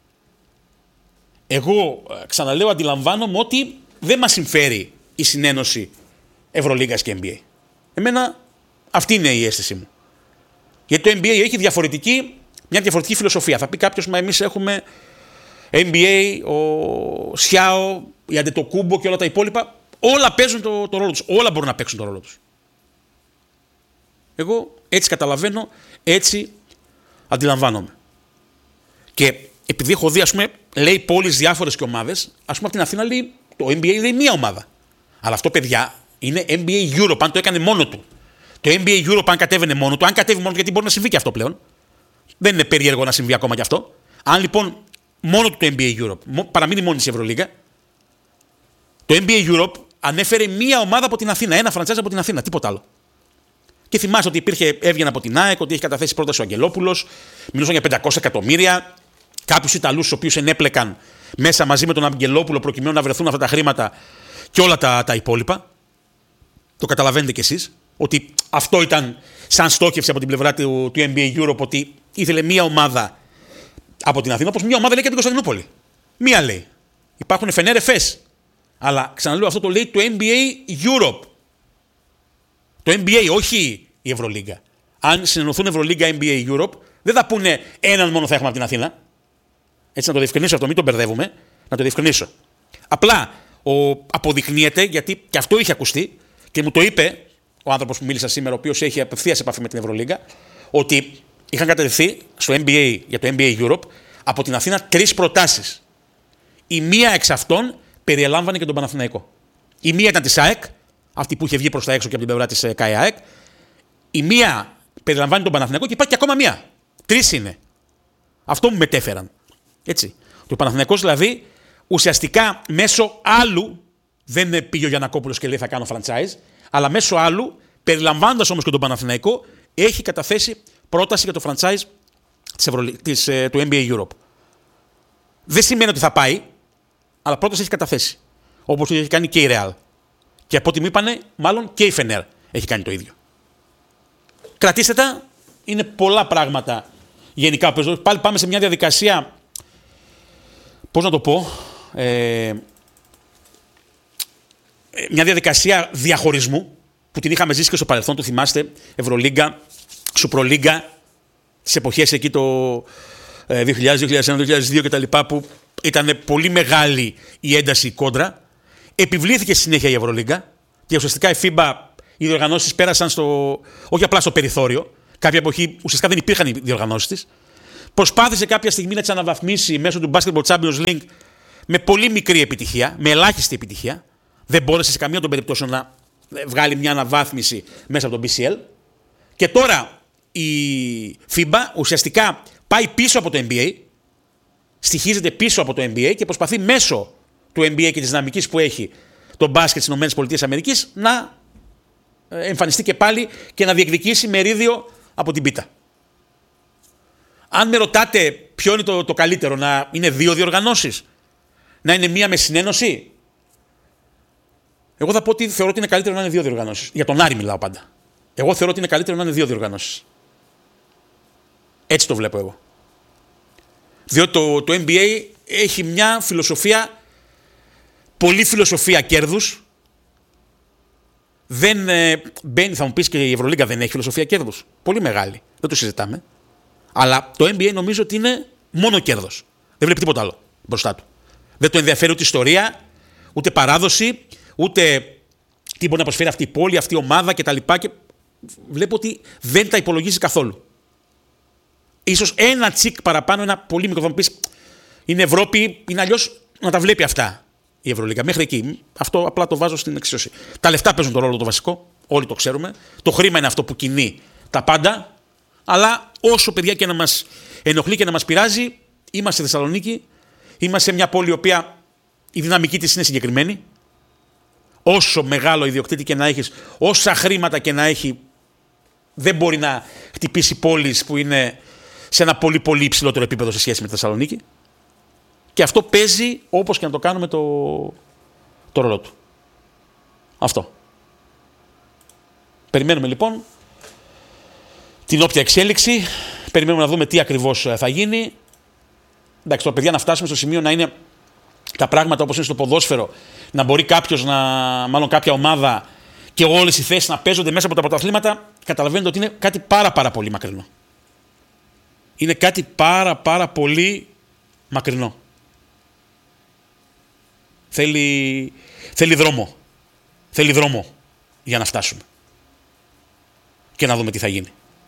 Εγώ ξαναλέω, αντιλαμβάνομαι ότι δεν μας συμφέρει η συνένωση Ευρωλίγκας και NBA. Εμένα αυτή είναι η αίσθησή μου. Γιατί το NBA έχει μια διαφορετική φιλοσοφία. Θα πει κάποιος, μα εμείς έχουμε NBA, ο Σιάο, η Αντετοκούμπο και όλα τα υπόλοιπα. Όλα παίζουν το ρόλο τους. Όλα μπορούν να παίξουν το ρόλο τους. Εγώ έτσι καταλαβαίνω, έτσι αντιλαμβάνομαι. Και επειδή έχω δει, ας πούμε, λέει πόλεις διάφορες και ομάδες, ας πούμε από την Αθήνα λέει, το NBA λέει μία ομάδα. Αλλά αυτό, παιδιά, είναι NBA Europe, αν το έκανε μόνο του. Το NBA Europe, αν κατέβαινε μόνο του, αν κατέβει μόνο του, γιατί μπορεί να συμβεί και αυτό πλέον. Δεν είναι περίεργο να συμβεί ακόμα και αυτό. Αν λοιπόν μόνο του το NBA Europe παραμείνει μόνη η Ευρωλίγκα, το NBA Europe ανέφερε μία ομάδα από την Αθήνα, ένα franchise από την Αθήνα, τίποτα άλλο. Και θυμάστε ότι έβγαινε από την ΑΕΚ, ότι έχει καταθέσει πρόταση ο Αγγελόπουλος, μιλούσαν για 500 εκατομμύρια. Κάποιους Ιταλούς, τους οποίους ενέπλεκαν μέσα μαζί με τον Αγγελόπουλο προκειμένου να βρεθούν αυτά τα χρήματα και όλα τα υπόλοιπα. Το καταλαβαίνετε κι εσείς, ότι αυτό ήταν σαν στόχευση από την πλευρά του NBA Europe, ότι ήθελε μία ομάδα από την Αθήνα, όπως μία ομάδα λέει και την Κωνσταντινούπολη. Μία λέει. Υπάρχουν Φενέρ Εφές. Αλλά ξαναλέω, αυτό το λέει το NBA Europe. Το NBA, όχι η Ευρωλίγκα. Αν συνενωθούν Ευρωλίγκα NBA Europe, δεν θα πούνε έναν μόνο θα έχουμε από την Αθήνα. Έτσι να το διευκρινίσω αυτό, μην τον μπερδεύουμε. Να το διευκρινίσω. Απλά αποδεικνύεται, γιατί και αυτό είχε ακουστεί και μου το είπε ο άνθρωπος που μίλησα σήμερα, ο οποίος έχει απευθείας επαφή με την Ευρωλίγκα, ότι είχαν κατατεθεί στο NBA, για το NBA Europe από την Αθήνα 3 προτάσεις. Η μία εξ αυτών περιελάμβανε και τον Παναθηναϊκό. Η μία ήταν της ΑΕΚ, αυτή που είχε βγει προς τα έξω και από την πλευρά της ΚΑΕΑΕΚ. Η μία περιλαμβάνει τον Παναθηναϊκό και υπάρχει και ακόμα μία. 3 είναι. Αυτό μου μετέφεραν. Έτσι. Το Παναθηναϊκός δηλαδή ουσιαστικά μέσω άλλου, δεν πήγε ο Γιαννακόπουλος και λέει θα κάνω franchise, αλλά μέσω άλλου, περιλαμβάνοντας όμως και τον Παναθηναϊκό, έχει καταθέσει πρόταση για το franchise του NBA Europe. Δεν σημαίνει ότι θα πάει, αλλά πρόταση έχει καταθέσει. Όπως το έχει κάνει και η Real. Και από ό,τι μου είπανε, μάλλον και η Φενέρ έχει κάνει το ίδιο. Κρατήστε τα, είναι πολλά πράγματα γενικά. Πάλι πάμε σε μια διαδικασία, πώς να το πω, μια διαδικασία διαχωρισμού που την είχαμε ζήσει και στο παρελθόν, το θυμάστε, Ευρωλίγκα, Σουπρολίγκα, τις εποχές εκεί το 2000, 2001, 2002 κτλ. Που ήταν πολύ μεγάλη η ένταση, η κόντρα. Επιβλήθηκε στη συνέχεια η Ευρωλίγκα και ουσιαστικά η FIBA, οι διοργανώσεις πέρασαν όχι απλά στο περιθώριο, κάποια εποχή ουσιαστικά δεν υπήρχαν οι διοργανώσεις της. Προσπάθησε κάποια στιγμή να τις αναβαθμίσει μέσω του Basketball Champions League με πολύ μικρή επιτυχία, με ελάχιστη επιτυχία. Δεν μπόρεσε σε καμία των περιπτώσεων να βγάλει μια αναβάθμιση μέσα από τον BCL. Και τώρα η FIBA ουσιαστικά πάει πίσω από το NBA, στοιχίζεται πίσω από το NBA και προσπαθεί μέσω του NBA και της δυναμικής που έχει το μπάσκετ στις ΗΠΑ να εμφανιστεί και πάλι και να διεκδικήσει μερίδιο από την πίτα. Αν με ρωτάτε ποιο είναι το καλύτερο, να είναι 2 διοργανώσεις, να είναι μία με συνένωση, εγώ θα πω ότι θεωρώ ότι είναι καλύτερο να είναι 2 διοργανώσεις. Για τον Άρη μιλάω πάντα. Εγώ θεωρώ ότι είναι καλύτερο να είναι 2 διοργανώσεις. Έτσι το βλέπω εγώ. Διότι το NBA έχει μια φιλοσοφία, πολλή φιλοσοφία κέρδους. Δεν μπαίνει, θα μου πεις, και η Ευρωλίγκα δεν έχει φιλοσοφία κέρδους. Πολύ μεγάλη. Δεν το συζητάμε. Αλλά το NBA νομίζω ότι είναι μόνο κέρδος. Δεν βλέπει τίποτα άλλο μπροστά του. Δεν το ενδιαφέρει ούτε ιστορία, ούτε παράδοση, ούτε τι μπορεί να προσφέρει αυτή η πόλη, αυτή η ομάδα κτλ. Και βλέπω ότι δεν τα υπολογίζει καθόλου. Ίσως ένα τσικ παραπάνω, ένα πολύ μικρό, θα μου πεις, είναι Ευρώπη, είναι αλλιώς να τα βλέπει αυτά η Ευρωλίγκα. Μέχρι εκεί. Αυτό απλά το βάζω στην εξίσωση. Τα λεφτά παίζουν τον ρόλο το βασικό, όλοι το ξέρουμε. Το χρήμα είναι αυτό που κινεί τα πάντα. Αλλά όσο, παιδιά, και να μας ενοχλεί και να μας πειράζει, είμαστε στη Θεσσαλονίκη, είμαστε σε μια πόλη η οποία η δυναμική της είναι συγκεκριμένη. Όσο μεγάλο ιδιοκτήτη και να έχεις, όσα χρήματα και να έχει, δεν μπορεί να χτυπήσει πόλεις που είναι σε ένα πολύ πολύ υψηλότερο επίπεδο σε σχέση με τη Θεσσαλονίκη. Και αυτό παίζει, όπως και να το κάνουμε, το ρόλο του. Αυτό. Περιμένουμε λοιπόν την όποια εξέλιξη, περιμένουμε να δούμε τι ακριβώς θα γίνει. Εντάξει, τώρα, παιδιά, να φτάσουμε στο σημείο να είναι τα πράγματα όπως είναι στο ποδόσφαιρο, να μπορεί μάλλον κάποια ομάδα και όλες οι θέσεις να παίζονται μέσα από τα πρωταθλήματα, καταλαβαίνετε ότι είναι κάτι πάρα πολύ μακρινό. Είναι κάτι πάρα πολύ μακρινό. Θέλει δρόμο. Θέλει δρόμο για να φτάσουμε. Και να δούμε τι θα γίνει.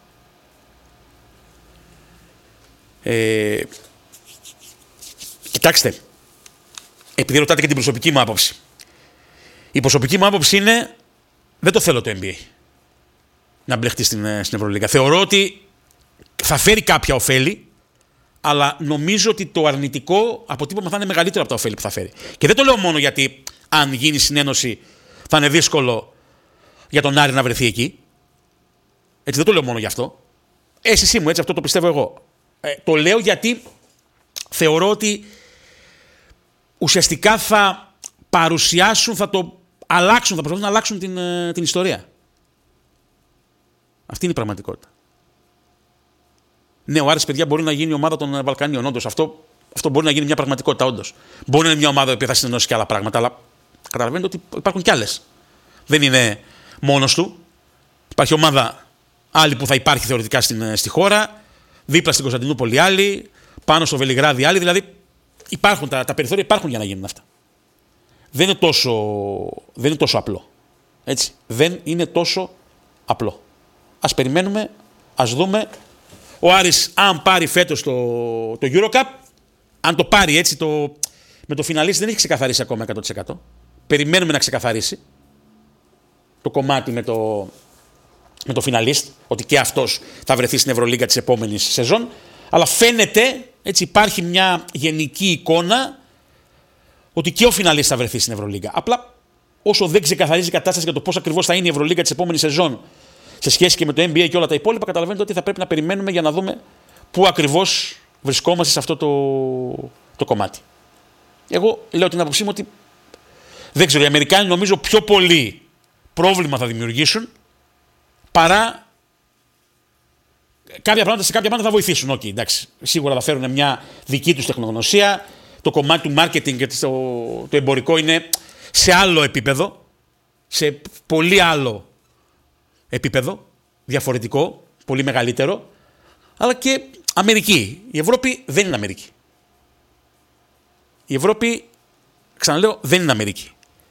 Κοιτάξτε, επειδή ρωτάτε και την προσωπική μου άποψη. Η προσωπική μου άποψη είναι, δεν το θέλω το NBA να μπλεχτεί στην Ευρωλίγκα. Θεωρώ ότι θα φέρει κάποια ωφέλη, αλλά νομίζω ότι το αρνητικό αποτύπωμα θα είναι μεγαλύτερο από τα ωφέλη που θα φέρει. Και δεν το λέω μόνο γιατί αν γίνει συνένωση θα είναι δύσκολο για τον Άρη να βρεθεί εκεί. Έτσι, δεν το λέω μόνο γι' αυτό. Εσύ μου, έτσι, αυτό το πιστεύω εγώ. Το λέω γιατί θεωρώ ότι ουσιαστικά θα παρουσιάσουν, θα το αλλάξουν, θα προσπαθούν να αλλάξουν την ιστορία. Αυτή είναι η πραγματικότητα. Ναι, ο Άρης, παιδιά, μπορεί να γίνει η ομάδα των Βαλκανίων. Όντως, αυτό μπορεί να γίνει μια πραγματικότητα. Όντως. Μπορεί να είναι μια ομάδα που θα συνενώσει και άλλα πράγματα, αλλά καταλαβαίνετε ότι υπάρχουν κι άλλες. Δεν είναι μόνος του. Υπάρχει ομάδα άλλη που θα υπάρχει θεωρητικά στη χώρα, δίπλα στην Κωνσταντινούπολη άλλη, πάνω στο Βελιγράδι άλλη. Δηλαδή, υπάρχουν τα περιθώρια υπάρχουν για να γίνουν αυτά. Δεν είναι τόσο απλό. Έτσι. Δεν είναι τόσο απλό. Ας περιμένουμε, ας δούμε. Ο Άρης, αν πάρει φέτος το EuroCup, αν το πάρει έτσι, με το φιναλίστη δεν έχει ξεκαθαρίσει ακόμα 100%. Περιμένουμε να ξεκαθαρίσει το κομμάτι με το φιναλίστ, ότι και αυτός θα βρεθεί στην Ευρωλίγκα της επόμενης σεζόν. Αλλά φαίνεται, έτσι, υπάρχει μια γενική εικόνα ότι και ο φιναλίστ θα βρεθεί στην Ευρωλίγκα. Απλά όσο δεν ξεκαθαρίζει η κατάσταση για το πώς ακριβώς θα είναι η Ευρωλίγκα της επόμενης σεζόν σε σχέση και με το NBA και όλα τα υπόλοιπα, καταλαβαίνετε ότι θα πρέπει να περιμένουμε για να δούμε πού ακριβώς βρισκόμαστε σε αυτό το κομμάτι. Εγώ λέω την άποψή μου ότι δεν ξέρω, οι Αμερικάνοι νομίζω πιο πολύ πρόβλημα θα δημιουργήσουν παρά κάποια πράγματα, σε κάποια πράγματα θα βοηθήσουν. Όχι, εντάξει, σίγουρα θα φέρουν μια δική τους τεχνογνωσία. Το κομμάτι του marketing και το εμπορικό είναι σε άλλο επίπεδο, σε πολύ άλλο επίπεδο, διαφορετικό, πολύ μεγαλύτερο, αλλά και Αμερική. Η Ευρώπη δεν είναι Αμερική. Η Ευρώπη, ξαναλέω, δεν είναι Αμερική.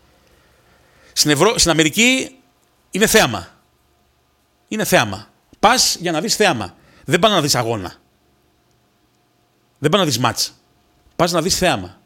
Στην Αμερική είναι θέαμα. Είναι θέαμα. Πας για να δεις θέαμα. Δεν πας να δεις αγώνα. Δεν πας να δεις μάτς. Πας να δεις θέαμα.